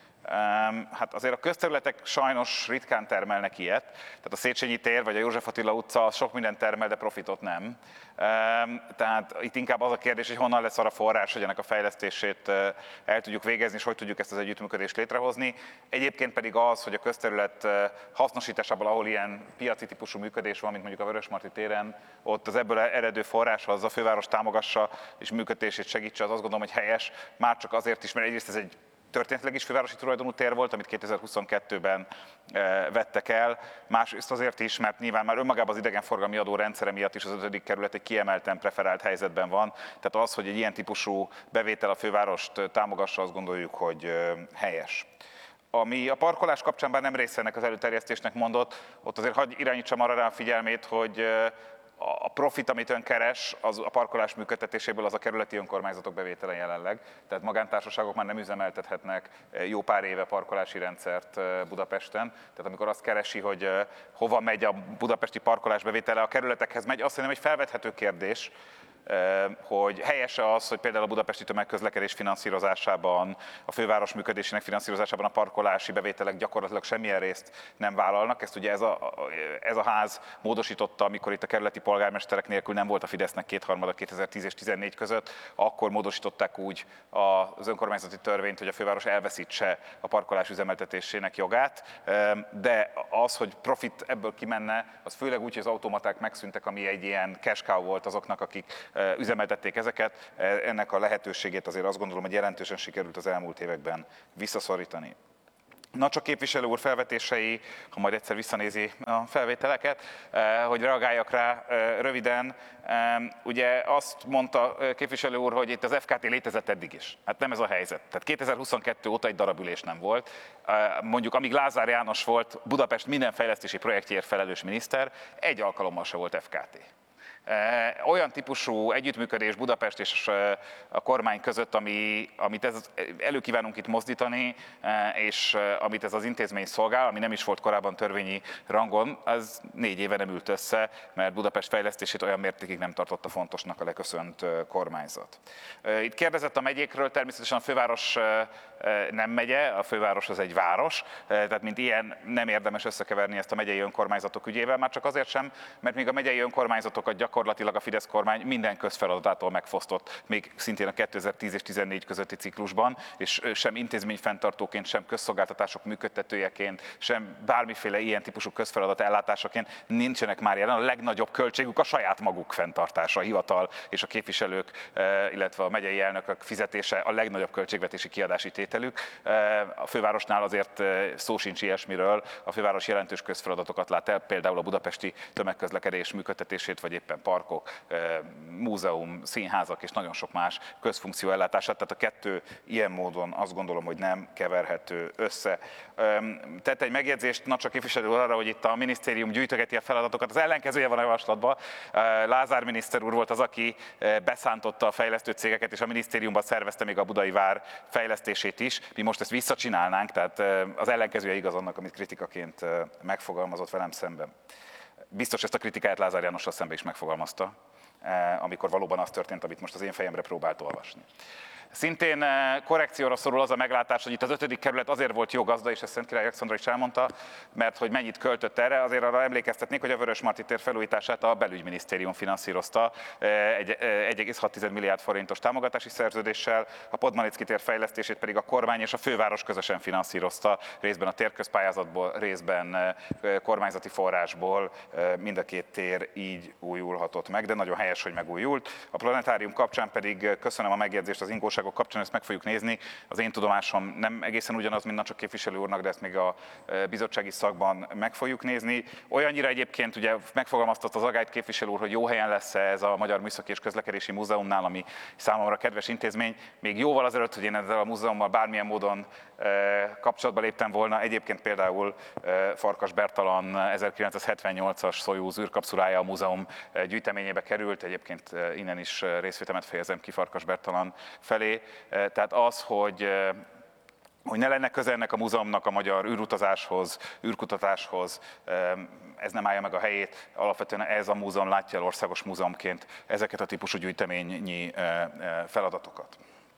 Hát azért a közterületek sajnos ritkán termelnek ilyet, tehát a Széchenyi tér vagy a József Attila utca sok mindent termel, de profitot nem. Tehát itt inkább az a kérdés, hogy honnan lesz arra forrás, hogy ennek a fejlesztését el tudjuk végezni, és hogy tudjuk ezt az együttműködést létrehozni. Egyébként pedig az, hogy a közterület hasznosításában, ahol ilyen piaci típusú működés van, mint mondjuk a Vörösmarty téren, ott az ebből eredő forrás, az a főváros támogassa és működését segítse, az azt gondolom, hogy helyes, már csak azért is, mert egyrészt ez egy történetileg is fővárosi tulajdonú tér volt, amit 2022-ben vettek el. Másrészt azért is, mert nyilván már önmagában az idegenforgalmi adó rendszere miatt is az 5. kerület egy kiemelten preferált helyzetben van. Tehát az, hogy egy ilyen típusú bevétel a fővárost támogassa, azt gondoljuk, hogy helyes. Ami a parkolás kapcsán bár nem része ennek az előterjesztésnek mondott, ott azért hadd irányítsam arra rá a figyelmét, hogy a profit, amit ön keres, az a parkolás működtetéséből az a kerületi önkormányzatok bevétele jelenleg. Tehát magántársaságok már nem üzemeltethetnek jó pár éve parkolási rendszert Budapesten. Tehát amikor azt keresi, hogy hova megy a budapesti parkolás bevétele, a kerületekhez megy, azt hiszem egy felvethető kérdés, hogy helyese az, hogy például a budapesti tömegközlekedés finanszírozásában, a főváros működésének finanszírozásában a parkolási bevételek gyakorlatilag semmilyen részt nem vállalnak. Ezt ugye ez a ház módosította, amikor itt a kerületi polgármesterek nélkül nem volt a Fidesznek kétharmada 2010 és 2014 között, akkor módosították úgy az önkormányzati törvényt, hogy a főváros elveszítse a parkolás üzemeltetésének jogát, de az, hogy profit ebből kimenne, az főleg úgy, hogy az automaták megszűntek, ami egy ilyen cash cow volt azoknak, akik üzemeltették ezeket. Ennek a lehetőségét azért azt gondolom, hogy jelentősen sikerült az elmúlt években visszaszorítani. Nacsa képviselő úr felvetései, ha majd egyszer visszanézi a felvételeket, hogy reagáljak rá röviden. Ugye azt mondta képviselő úr, hogy itt az FKT létezett eddig is. Hát nem ez a helyzet. Tehát 2022 óta egy darab ülés nem volt. Mondjuk amíg Lázár János volt Budapest minden fejlesztési projektjéért felelős miniszter, egy alkalommal se volt FKT. Olyan típusú együttműködés Budapest és a kormány között, amit előkívánunk itt mozdítani, és amit ez az intézmény szolgál, ami nem is volt korábban törvényi rangon, az 4 éve nem ült össze, mert Budapest fejlesztését olyan mértékig nem tartotta fontosnak a leköszönt kormányzat. Itt kérdezett a megyékről, természetesen a főváros nem megye, a főváros az egy város, tehát mint ilyen nem érdemes összekeverni ezt a megyei önkormányzatok ügyével, már csak azért sem, mert még a megyei önkormányzatokat gyakorlatilag a Fidesz kormány minden közfeladatától megfosztott, még szintén a 2010 és 2014 közötti ciklusban, és sem intézményfenntartóként, sem közszolgáltatások működtetőjeként, sem bármiféle ilyen típusú közfeladat ellátásaként nincsenek már jelen. A legnagyobb költségük a saját maguk fenntartása, a hivatal és a képviselők, illetve a megyei elnökök fizetése a legnagyobb költségvetési kiadási tételük. A fővárosnál azért szó sincs ilyesmiről, a főváros jelentős közfeladatokat lát el, például a budapesti tömegközlekedés működtetését, vagy éppen parkok, múzeum, színházak és nagyon sok más közfunkció ellátását, tehát a kettő ilyen módon azt gondolom, hogy nem keverhető össze. Tett egy megjegyzést Nacsa képviselő arra, hogy itt a minisztérium gyűjtögeti a feladatokat, az ellenkezője van a javaslatban. Lázár miniszter úr volt az, aki beszántotta a fejlesztő cégeket, és a minisztériumban szervezte még a Budai Vár fejlesztését is. Mi most ezt visszacsinálnánk, tehát az ellenkezője igaz annak, amit kritikaként megfogalmazott velem szemben. Biztos ezt a kritikáját Lázár Jánossal szemben is megfogalmazta, amikor valóban az történt, amit most az én fejemre próbált olvasni. Szintén korrekcióra szorul az a meglátás, hogy itt az 5. kerület azért volt jó gazda, és ezt Szentkirály Alexandra is elmondta, mert hogy mennyit költött erre, azért arra emlékeztetnék, hogy a Vörösmarty tér felújítását a belügyminisztérium finanszírozta egy 1,6 milliárd forintos támogatási szerződéssel, a Podmanicki tér fejlesztését pedig a kormány és a főváros közösen finanszírozta, részben a térközpályázatból, részben kormányzati forrásból. Mind a két tér így újulhatott meg, de nagyon helyes, hogy megújult. A planetárium kapcsán pedig köszönöm a megjegyzést az ingóságok kapcsán, ezt meg fogjuk nézni. Az én tudomásom nem egészen ugyanaz, mint Nacsa képviselő úrnak, de ezt még a bizottsági szakban meg fogjuk nézni. Olyannyira egyébként ugye megfogalmaztat az agályt képviselő úr, hogy jó helyen lesz ez a Magyar Műszaki és Közlekedési Múzeumnál, ami számomra kedves intézmény. Még jóval azelőtt, hogy én ezzel a múzeummal bármilyen módon kapcsolatba léptem volna, egyébként például Farkas Bertalan 1978-as Szojúz űrkapszulája a múzeum gyűjteményébe került, egyébként innen is részvétemet fejezem ki Farkas Bertalan felé. Tehát az, hogy ne lenne köze ennek a múzeumnak a magyar űrutazáshoz, űrkutatáshoz, ez nem állja meg a helyét. Alapvetően ez a múzeum látja el országos múzeumként ezeket a típusú gyűjteményi feladatokat.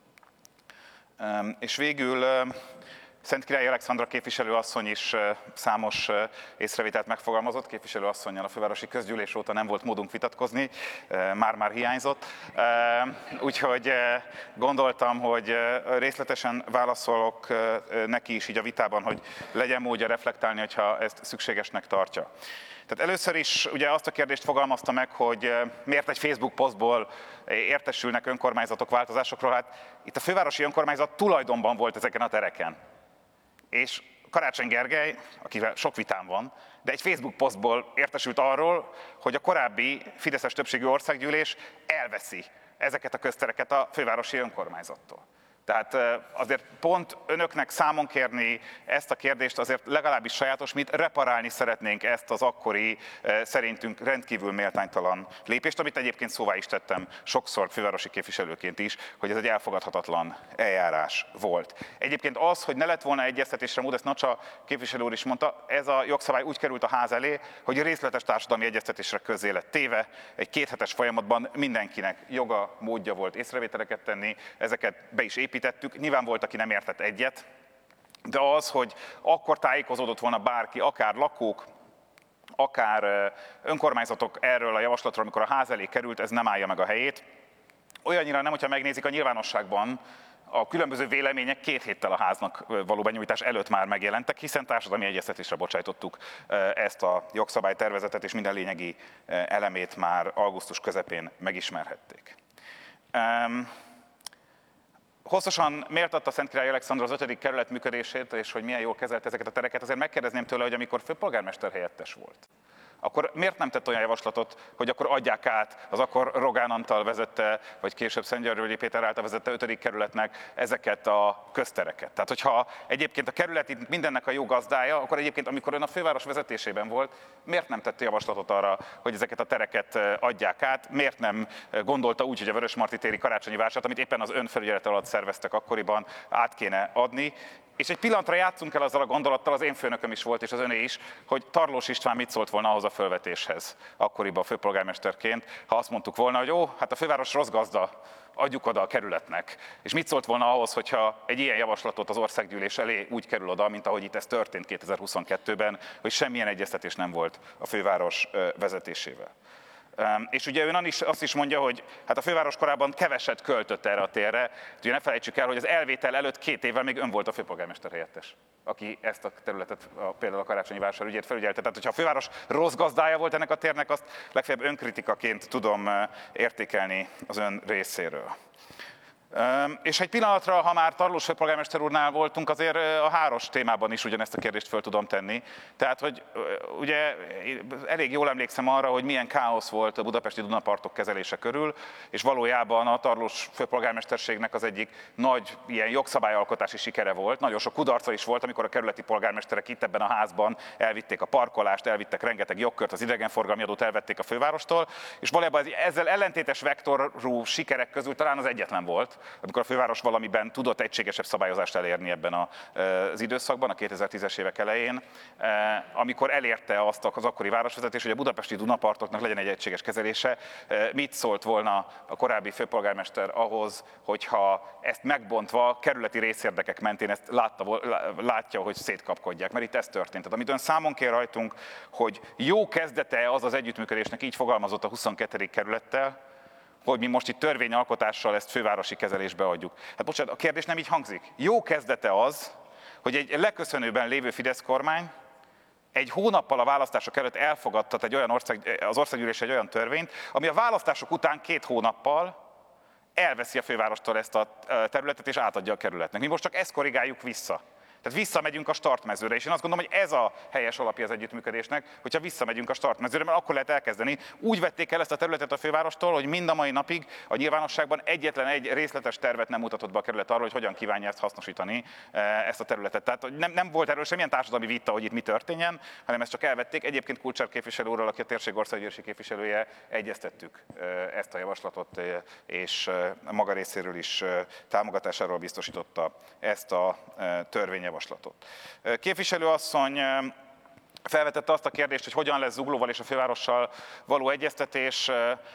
És végül Szentkirály Alexandra képviselőasszony is számos észrevételt megfogalmazott. Képviselőasszonnyal a fővárosi közgyűlés óta nem volt módunk vitatkozni, már-már hiányzott. Úgyhogy gondoltam, hogy részletesen válaszolok neki is így a vitában, hogy legyen módja reflektálni, hogyha ezt szükségesnek tartja. Tehát először is ugye azt a kérdést fogalmazta meg, hogy miért egy Facebook posztból értesülnek önkormányzatok változásokról. Hát itt a fővárosi önkormányzat tulajdonban volt ezeken a tereken. És Karácsony Gergely, akivel sok vitám van, de egy Facebook posztból értesült arról, hogy a korábbi fideszes többségű országgyűlés elveszi ezeket a köztereket a fővárosi önkormányzattól. Tehát azért pont önöknek számon kérni ezt a kérdést azért legalábbis sajátos, mint reparálni szeretnénk ezt az akkori szerintünk rendkívül méltánytalan lépést, amit egyébként szóvá is tettem sokszor fővárosi képviselőként is, hogy ez egy elfogadhatatlan eljárás volt. Egyébként az, hogy ne lett volna egyeztetésre mód, ezt Nacsa képviselő úr is mondta, ez a jogszabály úgy került a ház elé, hogy részletes társadalmi egyeztetésre közzé lett téve, egy 2 hetes folyamatban mindenkinek joga, módja volt észrevételeket tenni, ezeket be is építettük, nyilván volt, aki nem értett egyet, de az, hogy akkor tájékozódott volna bárki, akár lakók, akár önkormányzatok erről a javaslatról, amikor a ház elé került, ez nem állja meg a helyét. Olyannyira nem, hogyha megnézik a nyilvánosságban, a különböző vélemények 2 héttel a háznak való benyújtás előtt már megjelentek, hiszen társadalmi egyeztetésre bocsájtottuk ezt a jogszabálytervezetet, és minden lényegi elemét már augusztus közepén megismerhették. Hosszasan méltatta Szentkirály Alexandra az 5. kerület működését, és hogy milyen jól kezelte ezeket a tereket, azért megkérdezném tőle, hogy amikor főpolgármester helyettes volt, akkor miért nem tett olyan javaslatot, hogy akkor adják át az akkor Rogán Antal vezette, vagy később Szentgyörgyi Péter által vezette 5. kerületnek ezeket a köztereket. Tehát, hogyha egyébként a kerület itt mindennek a jó gazdája, akkor egyébként, amikor ön a főváros vezetésében volt, miért nem tette javaslatot arra, hogy ezeket a tereket adják át? Miért nem gondolta úgy, hogy a Vörösmarty téri karácsonyi vásárt, amit éppen az önfelügyelet alatt szerveztek akkoriban, át kéne adni? És egy pillanatra játszunk el azzal a gondolattal, az én főnököm is volt, és az öné is, hogy Tarlós István mit szólt volna ahhoz a fölvetéshez, akkoriban főpolgármesterként, ha azt mondtuk volna, hogy ó, hát a főváros rossz gazda, adjuk oda a kerületnek. És mit szólt volna ahhoz, hogyha egy ilyen javaslatot az országgyűlés elé úgy kerül oda, mint ahogy itt ez történt 2022-ben, hogy semmilyen egyeztetés nem volt a főváros vezetésével. És ugye ön azt is mondja, hogy hát a főváros korábban keveset költött erre a térre. Ugye ne felejtsük el, hogy az elvétel előtt 2 évvel még ön volt a főpolgármester helyettes, aki ezt a területet, például a karácsonyi vásár ügyét felügyelte. Tehát, hogyha a főváros rossz gazdája volt ennek a térnek, azt legfeljebb önkritikaként tudom értékelni az ön részéről. És egy pillanatra, ha már Tarlós főpolgármester úrnál voltunk, azért a Háros témában is ugyanezt a kérdést föl tudom tenni. Tehát, hogy ugye elég jól emlékszem arra, hogy milyen káosz volt a budapesti Dunapartok kezelése körül, és valójában a Tarlós főpolgármesterségnek az egyik nagy ilyen jogszabályalkotási sikere volt. Nagyon sok kudarca is volt, amikor a kerületi polgármesterek itt ebben a házban elvitték a parkolást, elvittek rengeteg jogkört, az idegenforgalmi adót elvették a fővárostól, és valójában ezzel ellentétes vektorú sikerek közül talán az egyetlen volt, amikor a főváros valamiben tudott egységesebb szabályozást elérni ebben az időszakban, a 2010-es évek elején, amikor elérte azt az akkori városvezetés, hogy a budapesti Dunapartoknak legyen egy egységes kezelése. Mit szólt volna a korábbi főpolgármester ahhoz, hogyha ezt megbontva kerületi részérdekek mentén ezt látja, hogy szétkapkodják, mert itt ez történt. Tehát amit ön számon kér rajtunk, hogy jó kezdete az az együttműködésnek, így fogalmazott a 22. kerülettel, hogy mi most itt törvényalkotással ezt fővárosi kezelésbe adjuk. Hát bocsánat, a kérdés nem így hangzik. Jó kezdete az, hogy egy leköszönőben lévő Fidesz kormány egy hónappal a választások előtt elfogadtat az országgyűlés egy olyan törvényt, ami a választások után 2 hónappal elveszi a fővárostól ezt a területet és átadja a kerületnek. Mi most csak ezt korrigáljuk vissza. Tehát visszamegyünk a startmezőre, és én azt gondolom, hogy ez a helyes alapja az együttműködésnek, hogyha visszamegyünk a startmezőre, mert akkor lehet elkezdeni. Úgy vették el ezt a területet a fővárostól, hogy mind a mai napig a nyilvánosságban egyetlen egy részletes tervet nem mutatott be a kerület arról, hogy hogyan kívánja ezt hasznosítani, ezt a területet. Tehát nem volt erről semmilyen társadalmi vita, hogy itt mi történjen, hanem ezt csak elvették. Egyébként Kulcsár képviselő úrral, aki a térség országgyűlési képviselője, egyeztettük ezt a javaslatot, és maga részéről is támogatásáról biztosította ezt a törvényjavaslatot. Képviselő asszony felvetette azt a kérdést, hogy hogyan lesz Zuglóval és a fővárossal való egyeztetés.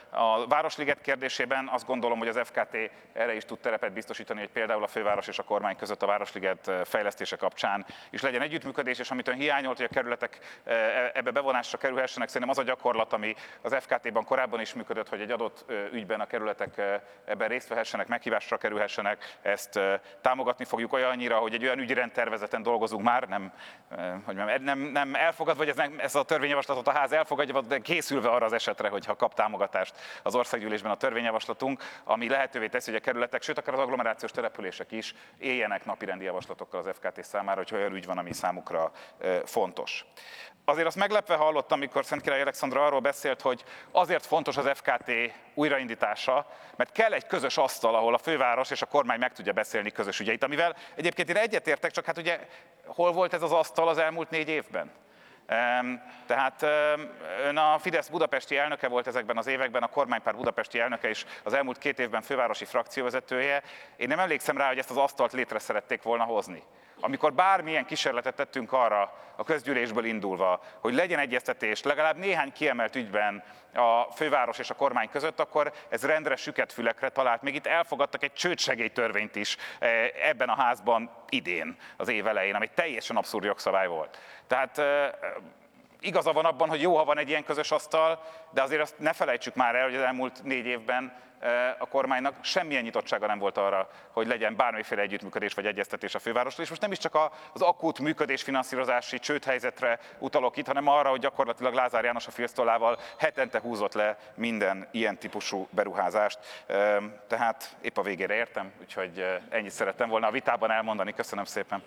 A Városliget kérdésében azt gondolom, hogy az FKT erre is tud terepet biztosítani, hogy például a főváros és a kormány között a Városliget fejlesztése kapcsán is legyen együttműködés, és amit ön hiányolt, hogy a kerületek ebbe bevonásra kerülhessenek, szerintem az a gyakorlat, ami az FKT-ban korábban is működött, hogy egy adott ügyben a kerületek ebben részt vehessenek, meghívásra kerülhessenek, ezt támogatni fogjuk olyannyira, hogy egy olyan ügyrendtervezeten dolgozunk már, nem elfogadható elfogadva, hogy ez a törvényjavaslatot a ház elfogadja, de készülve arra az esetre, hogyha kap támogatást az országgyűlésben a törvényjavaslatunk, ami lehetővé teszi, hogy a kerületek, sőt akár az agglomerációs települések is éljenek napirendi javaslatokkal az FKT számára, hogy olyan ügy van, ami számukra fontos. Azért azt meglepve hallottam, amikor Szentkirály Alexandra arról beszélt, hogy azért fontos az FKT újraindítása, mert kell egy közös asztal, ahol a főváros és a kormány meg tudja beszélni közös ügyeit, amivel egyébként én egyetértek, csak hát ugye hol volt ez az asztal az elmúlt 4 évben? Tehát ön a Fidesz budapesti elnöke volt ezekben az években, a kormánypárt budapesti elnöke is az elmúlt 2 évben fővárosi frakcióvezetője. Én nem emlékszem rá, hogy ezt az asztalt létre szerették volna hozni. Amikor bármilyen kísérletet tettünk arra, a közgyűlésből indulva, hogy legyen egyeztetés legalább néhány kiemelt ügyben a főváros és a kormány között, akkor ez rendre süket fülekre talált. Még itt elfogadtak egy csődsegélytörvényt is ebben a házban idén, az év elején, ami teljesen abszurd jogszabály volt. Tehát igaza van abban, hogy jó, ha van egy ilyen közös asztal, de azért azt ne felejtsük már el, hogy az elmúlt 4 évben a kormánynak semmilyen nyitottsága nem volt arra, hogy legyen bármiféle együttműködés vagy egyeztetés a fővárosról. És most nem is csak az akut működésfinanszírozási csődhelyzetre utalok itt, hanem arra, hogy gyakorlatilag Lázár János a filctollával hetente húzott le minden ilyen típusú beruházást. Tehát épp a végére értem, úgyhogy ennyit szerettem volna a vitában elmondani. Köszönöm szépen.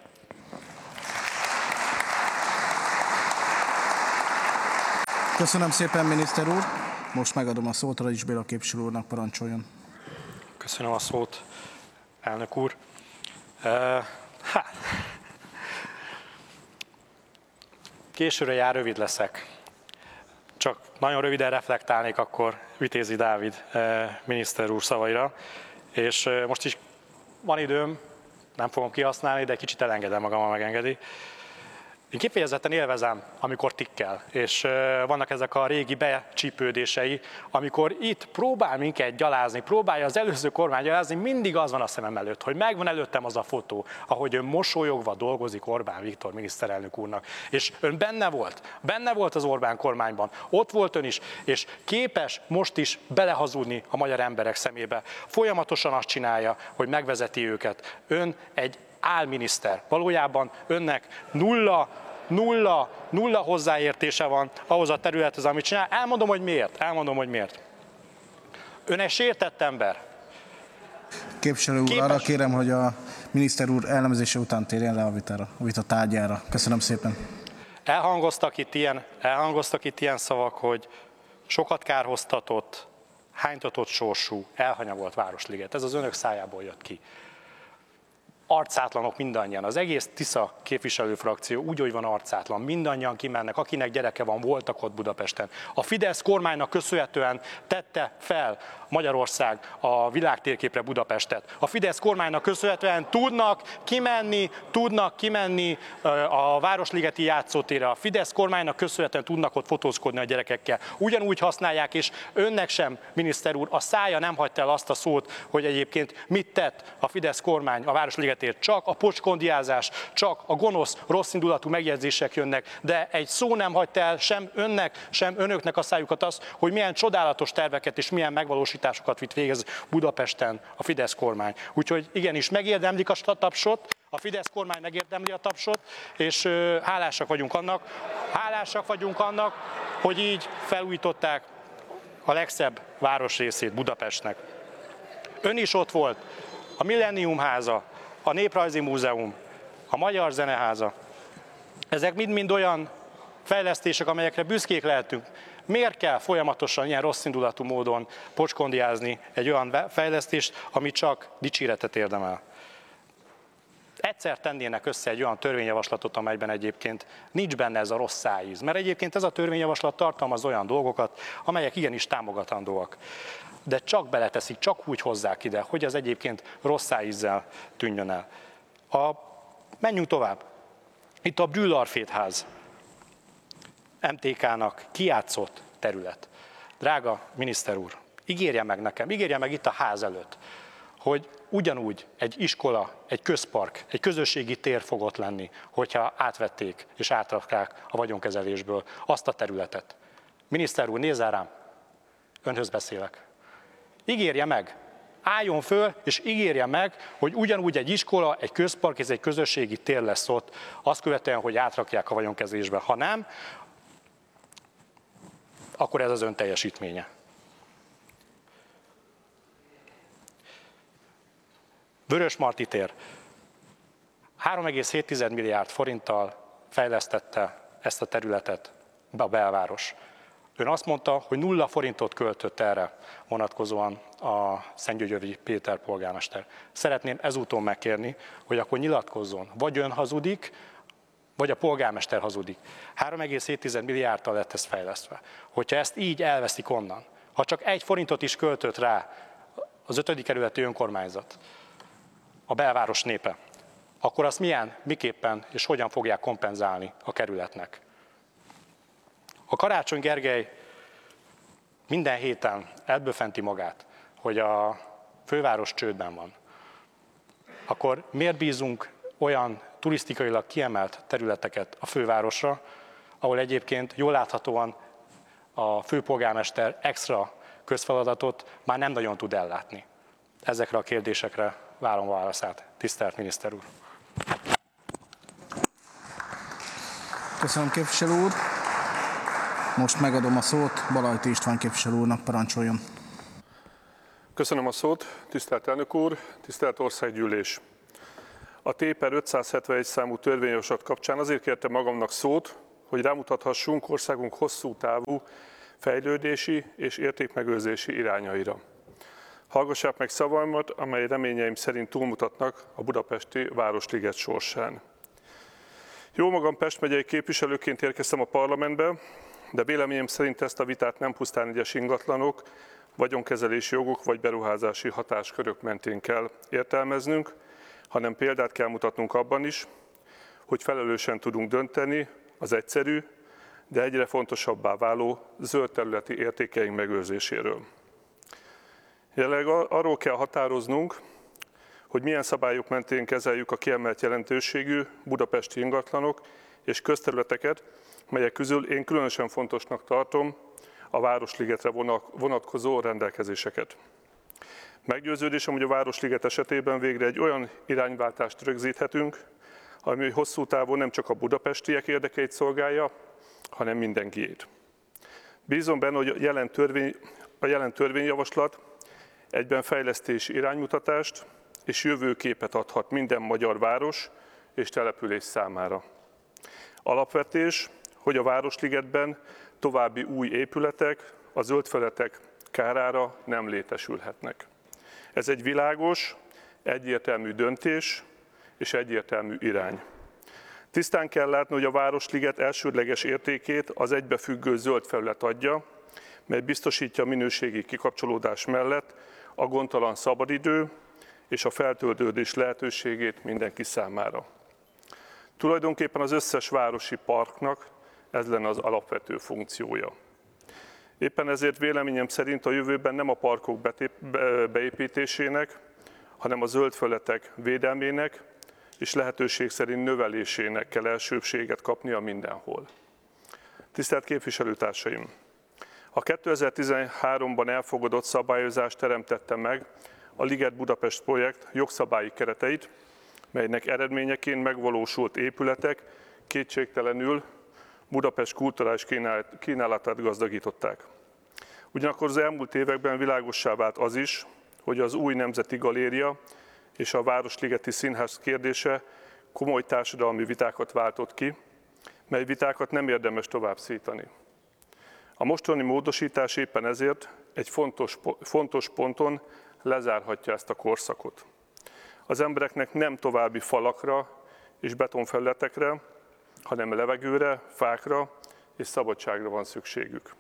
Köszönöm szépen, miniszter úr. Most megadom a szót Radics Béla képviselő úrnak, parancsoljon. Köszönöm a szót, elnök úr. Későre jár, rövid leszek. Csak nagyon röviden reflektálnék akkor Vitézi Dávid miniszter úr szavaira. És most is van időm, nem fogom kihasználni, de kicsit elengedem magam, ha megengedi. Én kifejezetten élvezem, amikor tikkel, és vannak ezek a régi becsípődései, amikor itt próbál minket gyalázni, próbálja az előző kormány gyalázni, mindig az van a szemem előtt, hogy megvan előttem az a fotó, ahogy ön mosolyogva dolgozik Orbán Viktor miniszterelnök úrnak. És ön benne volt az Orbán kormányban, ott volt ön is, és képes most is belehazudni a magyar emberek szemébe. Folyamatosan azt csinálja, hogy megvezeti őket. Ön egy álminiszter. Valójában önnek nulla hozzáértése van ahhoz a területhez, amit csinál. Elmondom, hogy miért. Ön egy sértett ember. Képviselő úr, arra kérem, hogy a miniszter úr elemzése után térjen le a vita tárgyára. Köszönöm szépen. Elhangoztak itt ilyen szavak, hogy sokat kárhoztatott, hánytatott sorsú, elhanyagolt Városliget. Ez az önök szájából jött ki. Arcátlanok mindannyian. Az egész Tisza képviselőfrakció úgy, hogy van arcátlan. Mindannyian kimennek, akinek gyereke van, voltak ott Budapesten. A Fidesz kormánynak köszönhetően tette fel Magyarország a világtérképre Budapestet. A Fidesz kormánynak köszönhetően tudnak kimenni a Városligeti játszótérre. A Fidesz kormánynak köszönhetően tudnak ott fotózkodni a gyerekekkel. Ugyanúgy használják, és önnek sem, miniszter úr, a szája nem hagyta el azt a szót, hogy egyébként mit tett a Fidesz kormány a Városligetért. Csak a pocskondiázás, csak a gonosz, rosszindulatú megjegyzések jönnek, de egy szó nem hagyta el sem önnek, sem önöknek a szájukat az, hogy milyen csodálatos terveket és milyen megvalósításokat vitt végez Budapesten a Fidesz kormány. Úgyhogy igenis megérdemlik a tapsot, a Fidesz kormány megérdemli a tapsot, és hálásak vagyunk annak, hogy így felújították a legszebb városrészét Budapestnek. Ön is ott volt, a Millennium háza, a Néprajzi Múzeum, a Magyar Zeneháza. Ezek mind-mind olyan fejlesztések, amelyekre büszkék lehetünk. Miért kell folyamatosan ilyen rosszindulatú módon pocskondiázni egy olyan fejlesztést, ami csak dicséretet érdemel? Egyszer tennének össze egy olyan törvényjavaslatot, amelyben egyébként nincs benne ez a rossz szájíz. Mert egyébként ez a törvényjavaslat tartalmaz olyan dolgokat, amelyek igenis támogatandóak. De csak beleteszik, csak úgy hozzák ide, hogy az egyébként rossz szájízzel tűnjön el. Menjünk tovább. Itt a Brühl-Arfédház, MTK-nak kijátszott terület. Drága miniszter úr, ígérje meg nekem, ígérje meg itt a ház előtt, hogy ugyanúgy egy iskola, egy közpark, egy közösségi tér fogott lenni, hogyha átvették és átrakták a vagyonkezelésből azt a területet. Miniszter úr, nézzel rám, önhöz beszélek. Ígérje meg, álljon föl és ígérje meg, hogy ugyanúgy egy iskola, egy közpark, ez egy közösségi tér lesz ott, azt követően, hogy átrakják a vagyonkezelésbe. Ha nem, akkor ez az ön teljesítménye. Vörösmarty tér. 3,7 milliárd forinttal fejlesztette ezt a területet a belváros. Ön azt mondta, hogy 0 forintot költött erre vonatkozóan a Szentgyörgyi Péter polgármester. Szeretném ezúton megkérni, hogy akkor nyilatkozzon, vagy ön hazudik, vagy a polgármester hazudik. 3,7 milliárdtal lett ez fejlesztve. Hogyha ezt így elveszik onnan, ha csak 1 forintot is költött rá az 5. kerületi önkormányzat, a belváros népe, akkor azt miképpen és hogyan fogják kompenzálni a kerületnek? Ha Karácsony Gergely minden héten elböfenti magát, hogy a főváros csődben van, akkor miért bízunk olyan turisztikailag kiemelt területeket a fővárosra, ahol egyébként jól láthatóan a főpolgármester extra közfeladatot már nem nagyon tud ellátni? Ezekre a kérdésekre várom a válaszát, tisztelt miniszter úr. Köszönöm, képviselő úr. Most megadom a szót Balajti István képviselő úrnak, parancsoljon. Köszönöm a szót, tisztelt elnök úr, tisztelt országgyűlés. A T/571 számú törvényjavaslat kapcsán azért kértem magamnak szót, hogy rámutathassunk országunk hosszú távú fejlődési és értékmegőrzési irányaira. Hallgassák meg szavaimat, amely reményeim szerint túlmutatnak a budapesti Városliget sorsán. Jómagam Pest megyei képviselőként érkeztem a parlamentbe, de véleményem szerint ezt a vitát nem pusztán egyes ingatlanok, vagyonkezelési jogok vagy beruházási hatáskörök mentén kell értelmeznünk, hanem példát kell mutatnunk abban is, hogy felelősen tudunk dönteni az egyszerű, de egyre fontosabbá váló zöld területi értékeink megőrzéséről. Jelenleg arról kell határoznunk, hogy milyen szabályok mentén kezeljük a kiemelt jelentőségű budapesti ingatlanok és közterületeket, melyek közül én különösen fontosnak tartom a Városligetre vonatkozó rendelkezéseket. Meggyőződésem, hogy a Városliget esetében végre egy olyan irányváltást rögzíthetünk, ami hosszú távon nem csak a budapestiek érdekeit szolgálja, hanem mindenkiét. Bízom benne, hogy a jelen törvényjavaslat egyben fejlesztési iránymutatást és jövőképet adhat minden magyar város és település számára. Alapvetés, hogy a Városligetben további új épületek a zöld felületek kárára nem létesülhetnek. Ez egy világos, egyértelmű döntés és egyértelmű irány. Tisztán kell látni, hogy a Városliget elsődleges értékét az egybefüggő zöld felület adja, mely biztosítja a minőségi kikapcsolódás mellett a gondtalan szabadidő és a feltöltődés lehetőségét mindenki számára. Tulajdonképpen az összes városi parknak ez lenne az alapvető funkciója. Éppen ezért véleményem szerint a jövőben nem a parkok beépítésének, hanem a zöld felületek védelmének és lehetőség szerint növelésének kell elsőbséget kapnia mindenhol. Tisztelt képviselőtársaim! A 2013-ban elfogadott szabályozás teremtette meg a Liget Budapest projekt jogszabályi kereteit, melynek eredményeként megvalósult épületek kétségtelenül Budapest kulturális kínálatát gazdagították. Ugyanakkor az elmúlt években világossá vált az is, hogy az új Nemzeti Galéria és a Városligeti Színház kérdése komoly társadalmi vitákat váltott ki, mely vitákat nem érdemes tovább szítani. A mostani módosítás éppen ezért egy fontos ponton lezárhatja ezt a korszakot. Az embereknek nem további falakra és betonfelületekre, hanem levegőre, fákra és szabadságra van szükségük.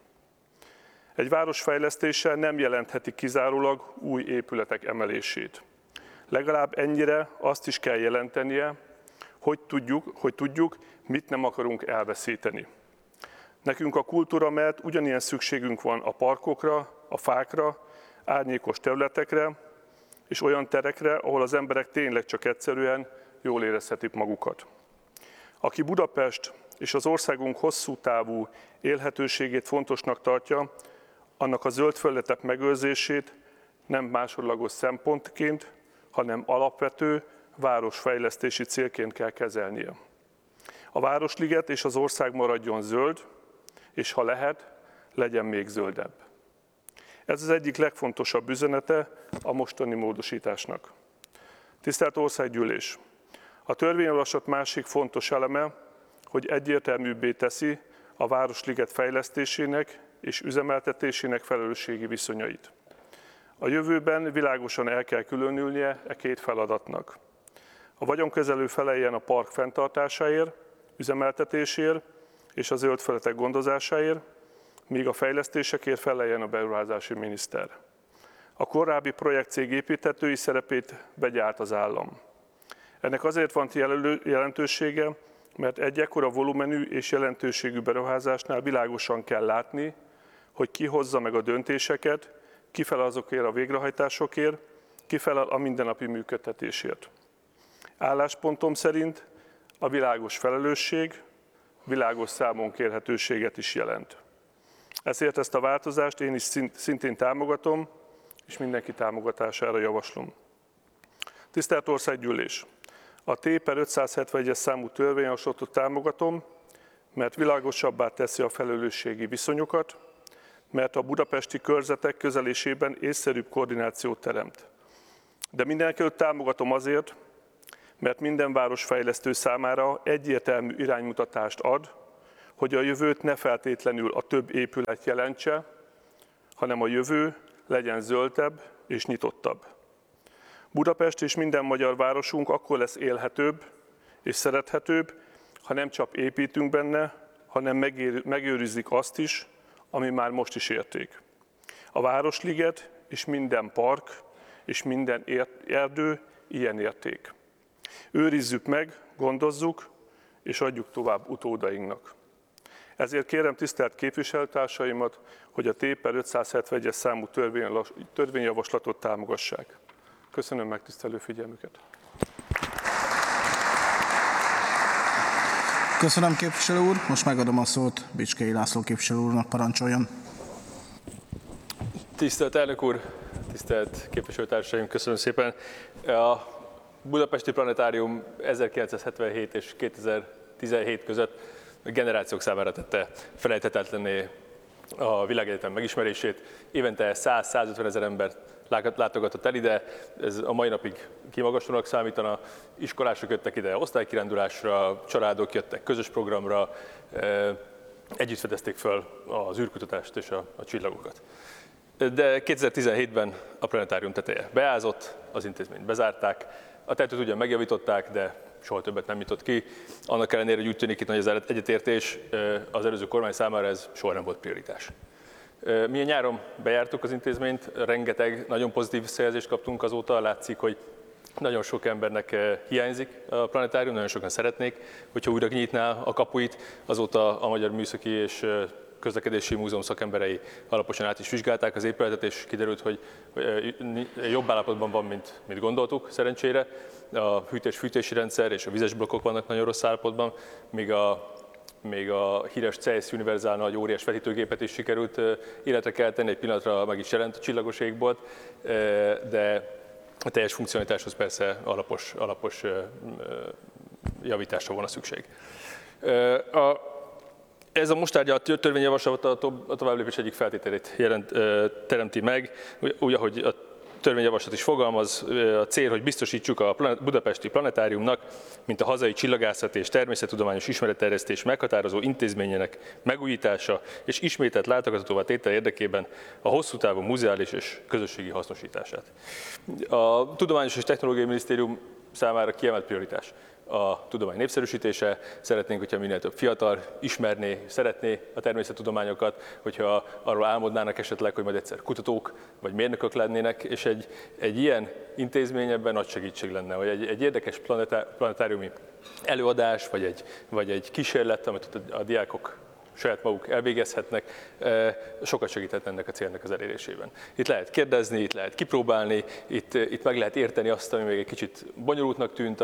Egy város fejlesztése nem jelentheti kizárólag új épületek emelését. Legalább ennyire azt is kell jelentenie, hogy tudjuk, mit nem akarunk elveszíteni. Nekünk a kultúra mellett ugyanilyen szükségünk van a parkokra, a fákra, árnyékos területekre és olyan terekre, ahol az emberek tényleg csak egyszerűen jól érezhetik magukat. Aki Budapest és az országunk hosszú távú élhetőségét fontosnak tartja, annak a zöld felületek megőrzését nem másodlagos szempontként, hanem alapvető városfejlesztési célként kell kezelnie. A Városliget és az ország maradjon zöld, és ha lehet, legyen még zöldebb. Ez az egyik legfontosabb üzenete a mostani módosításnak. Tisztelt Országgyűlés! A törvényjavaslat másik fontos eleme, hogy egyértelműbbé teszi a Városliget fejlesztésének és üzemeltetésének felelősségi viszonyait. A jövőben világosan el kell különülnie e két feladatnak. A vagyonkezelő feleljen a park fenntartásáért, üzemeltetésért és a zöld felületek gondozásáért, míg a fejlesztésekért feleljen a beruházási miniszter. A korábbi projektcég építtetői szerepét vegye át az állam. Ennek azért van jelentősége, mert egy ekkora volumenű és jelentőségű beruházásnál világosan kell látni, hogy ki hozza meg a döntéseket, ki felel azokért a végrehajtásokért, ki felel a mindennapi működtetésért. Álláspontom szerint a világos felelősség világos számonkérhetőséget is jelent. Ezért ezt a változást én is szintén támogatom, és mindenki támogatására javaslom. Tisztelt Országgyűlés! A T/571-es számú törvényjavaslatot támogatom, mert világosabbá teszi a felelősségi viszonyokat, mert a budapesti körzetek közelésében észszerűbb koordinációt teremt. De mindenekelőtt támogatom azért, mert minden városfejlesztő számára egyértelmű iránymutatást ad, hogy a jövőt ne feltétlenül a több épület jelentse, hanem a jövő legyen zöldebb és nyitottabb. Budapest és minden magyar városunk akkor lesz élhetőbb és szerethetőbb, ha nem csak építünk benne, hanem megőrizzük azt is, ami már most is érték. A Városliget és minden park és minden erdő ilyen érték. Őrizzük meg, gondozzuk és adjuk tovább utódainknak. Ezért kérem tisztelt képviselőtársaimat, hogy a T/571-es számú törvényjavaslatot támogassák. Köszönöm megtisztelő figyelmüket. Köszönöm, képviselő úr. Most megadom a szót Bicskei László képviselő úrnak, parancsoljon. Tisztelt elnök úr, tisztelt képviselőtársaim, köszönöm szépen. A Budapesti Planetárium 1977 és 2017 között a generációk számára tette felejthetetlenné a világegyetem megismerését. Évente 100-150 ezer ember látogatott el ide, ez a mai napig kimagaslónak számítana. Iskolások jöttek ide osztálykirándulásra, családok jöttek közös programra, együtt fedezték föl az űrkutatást és a csillagokat. De 2017-ben a planetárium teteje beázott, az intézményt bezárták, a tetőt ugyan megjavították, de soha többet nem nyitott ki. Annak ellenére, hogy úgy tűnik itt nagy az egyetértés, az előző kormány számára ez soha nem volt prioritás. Mi a nyáron bejártuk az intézményt, rengeteg nagyon pozitív visszajelzést kaptunk azóta, látszik, hogy nagyon sok embernek hiányzik a planetárium, nagyon sokan szeretnék, hogyha újra nyitná a kapuit. Azóta a Magyar Műszaki és Közlekedési Múzeum szakemberei alaposan át is vizsgálták az épületet, és kiderült, hogy jobb állapotban van, mint gondoltuk, szerencsére. A hűtés-fűtési rendszer és a vizes blokkok vannak nagyon rossz állapotban, még a híres Zeiss Universal nagy óriás vetítőgépet is sikerült életre kelteni, egy pillanatra meg is jelent a csillagos égbolt, de a teljes funkcionalitáshoz persze alapos javításra volna szükség. Ez a most tárgyalt törvényjavaslat a továbblépés egyik feltételét teremti meg, úgy, ahogy a törvényjavaslat is fogalmaz, a cél, hogy biztosítsuk a Budapesti Planetáriumnak, mint a hazai csillagászati és természettudományos ismeretterjesztés meghatározó intézményének megújítása és ismételt látogatóvá tétel érdekében a hosszú távú muzeális és közösségi hasznosítását. A Tudományos és Technológiai Minisztérium számára kiemelt prioritás a tudomány népszerűsítése. Szeretnénk, hogyha minél több fiatal szeretné a természettudományokat, hogyha arról álmodnának esetleg, hogy majd egyszer kutatók vagy mérnökök lennének, és egy ilyen intézmény ebben nagy segítség lenne, hogy egy érdekes planetáriumi előadás, vagy egy kísérlet, amit a diákok saját maguk elvégezhetnek, sokat segíthet ennek a célnak az elérésében. Itt lehet kérdezni, itt lehet kipróbálni, itt meg lehet érteni azt, ami még egy kicsit bonyolultnak tűnt a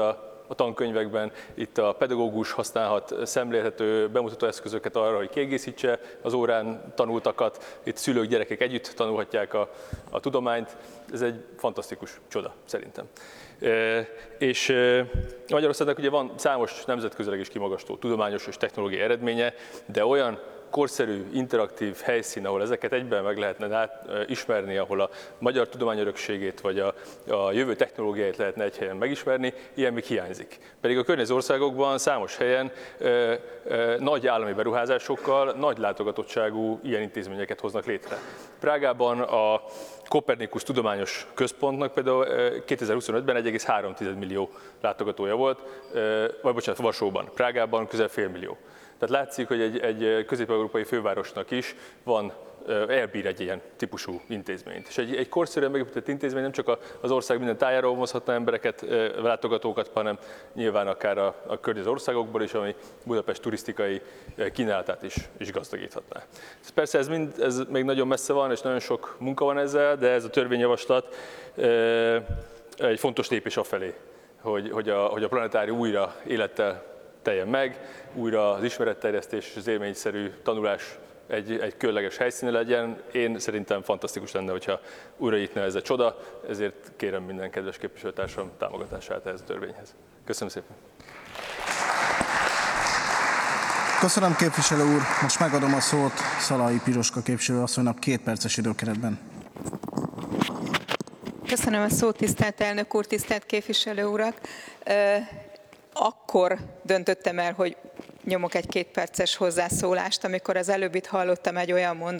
a tankönyvekben. Itt a pedagógus használhat szemlélhető bemutató eszközöket arra, hogy kiegészítse az órán tanultakat. Itt szülők, gyerekek együtt tanulhatják a tudományt. Ez egy fantasztikus csoda, szerintem. És Magyarországnak ugye van számos nemzetközileg is kimagasló tudományos és technológiai eredménye, de olyan korszerű, interaktív helyszín, ahol ezeket egyben meg lehetne ismerni, ahol a magyar tudományörökségét vagy a jövő technológiáit lehetne egy helyen megismerni, ilyen még hiányzik. Pedig a környező országokban számos helyen nagy állami beruházásokkal, nagy látogatottságú ilyen intézményeket hoznak létre. Prágában a Kopernikusz Tudományos Központnak például 2025-ben 1,3 millió látogatója volt, vagy bocsánat, Varsóban, Prágában közel fél millió. Tehát látszik, hogy egy közép-európai fővárosnak is elbír egy ilyen típusú intézményt. És egy korszerűen megépített intézmény nem csak az ország minden tájáról vonzhatna embereket, látogatókat, hanem nyilván akár a környező országokból is, ami Budapest turisztikai kínálatát is gazdagíthatná. Persze ez még nagyon messze van, és nagyon sok munka van ezzel, de ez a törvényjavaslat egy fontos lépés afelé, hogy a planetárium újra élettel teljen meg, újra az ismeretterjesztés és az élményszerű tanulás egy különleges helyszíne legyen. Én szerintem fantasztikus lenne, hogyha újra nyitna ez a csoda, ezért kérem minden kedves képviselőtársam támogatását ehhez a törvényhez. Köszönöm szépen! Köszönöm, képviselő úr. Most megadom a szót Szalai Piroska képviselő asszonynak 2 perces időkeretben. Köszönöm a szót, tisztelt elnök úr, tisztelt képviselő urak. Akkor döntöttem el, hogy nyomok egy 2 perces hozzászólást, amikor az előbb itt hallottam egy olyan mondatot,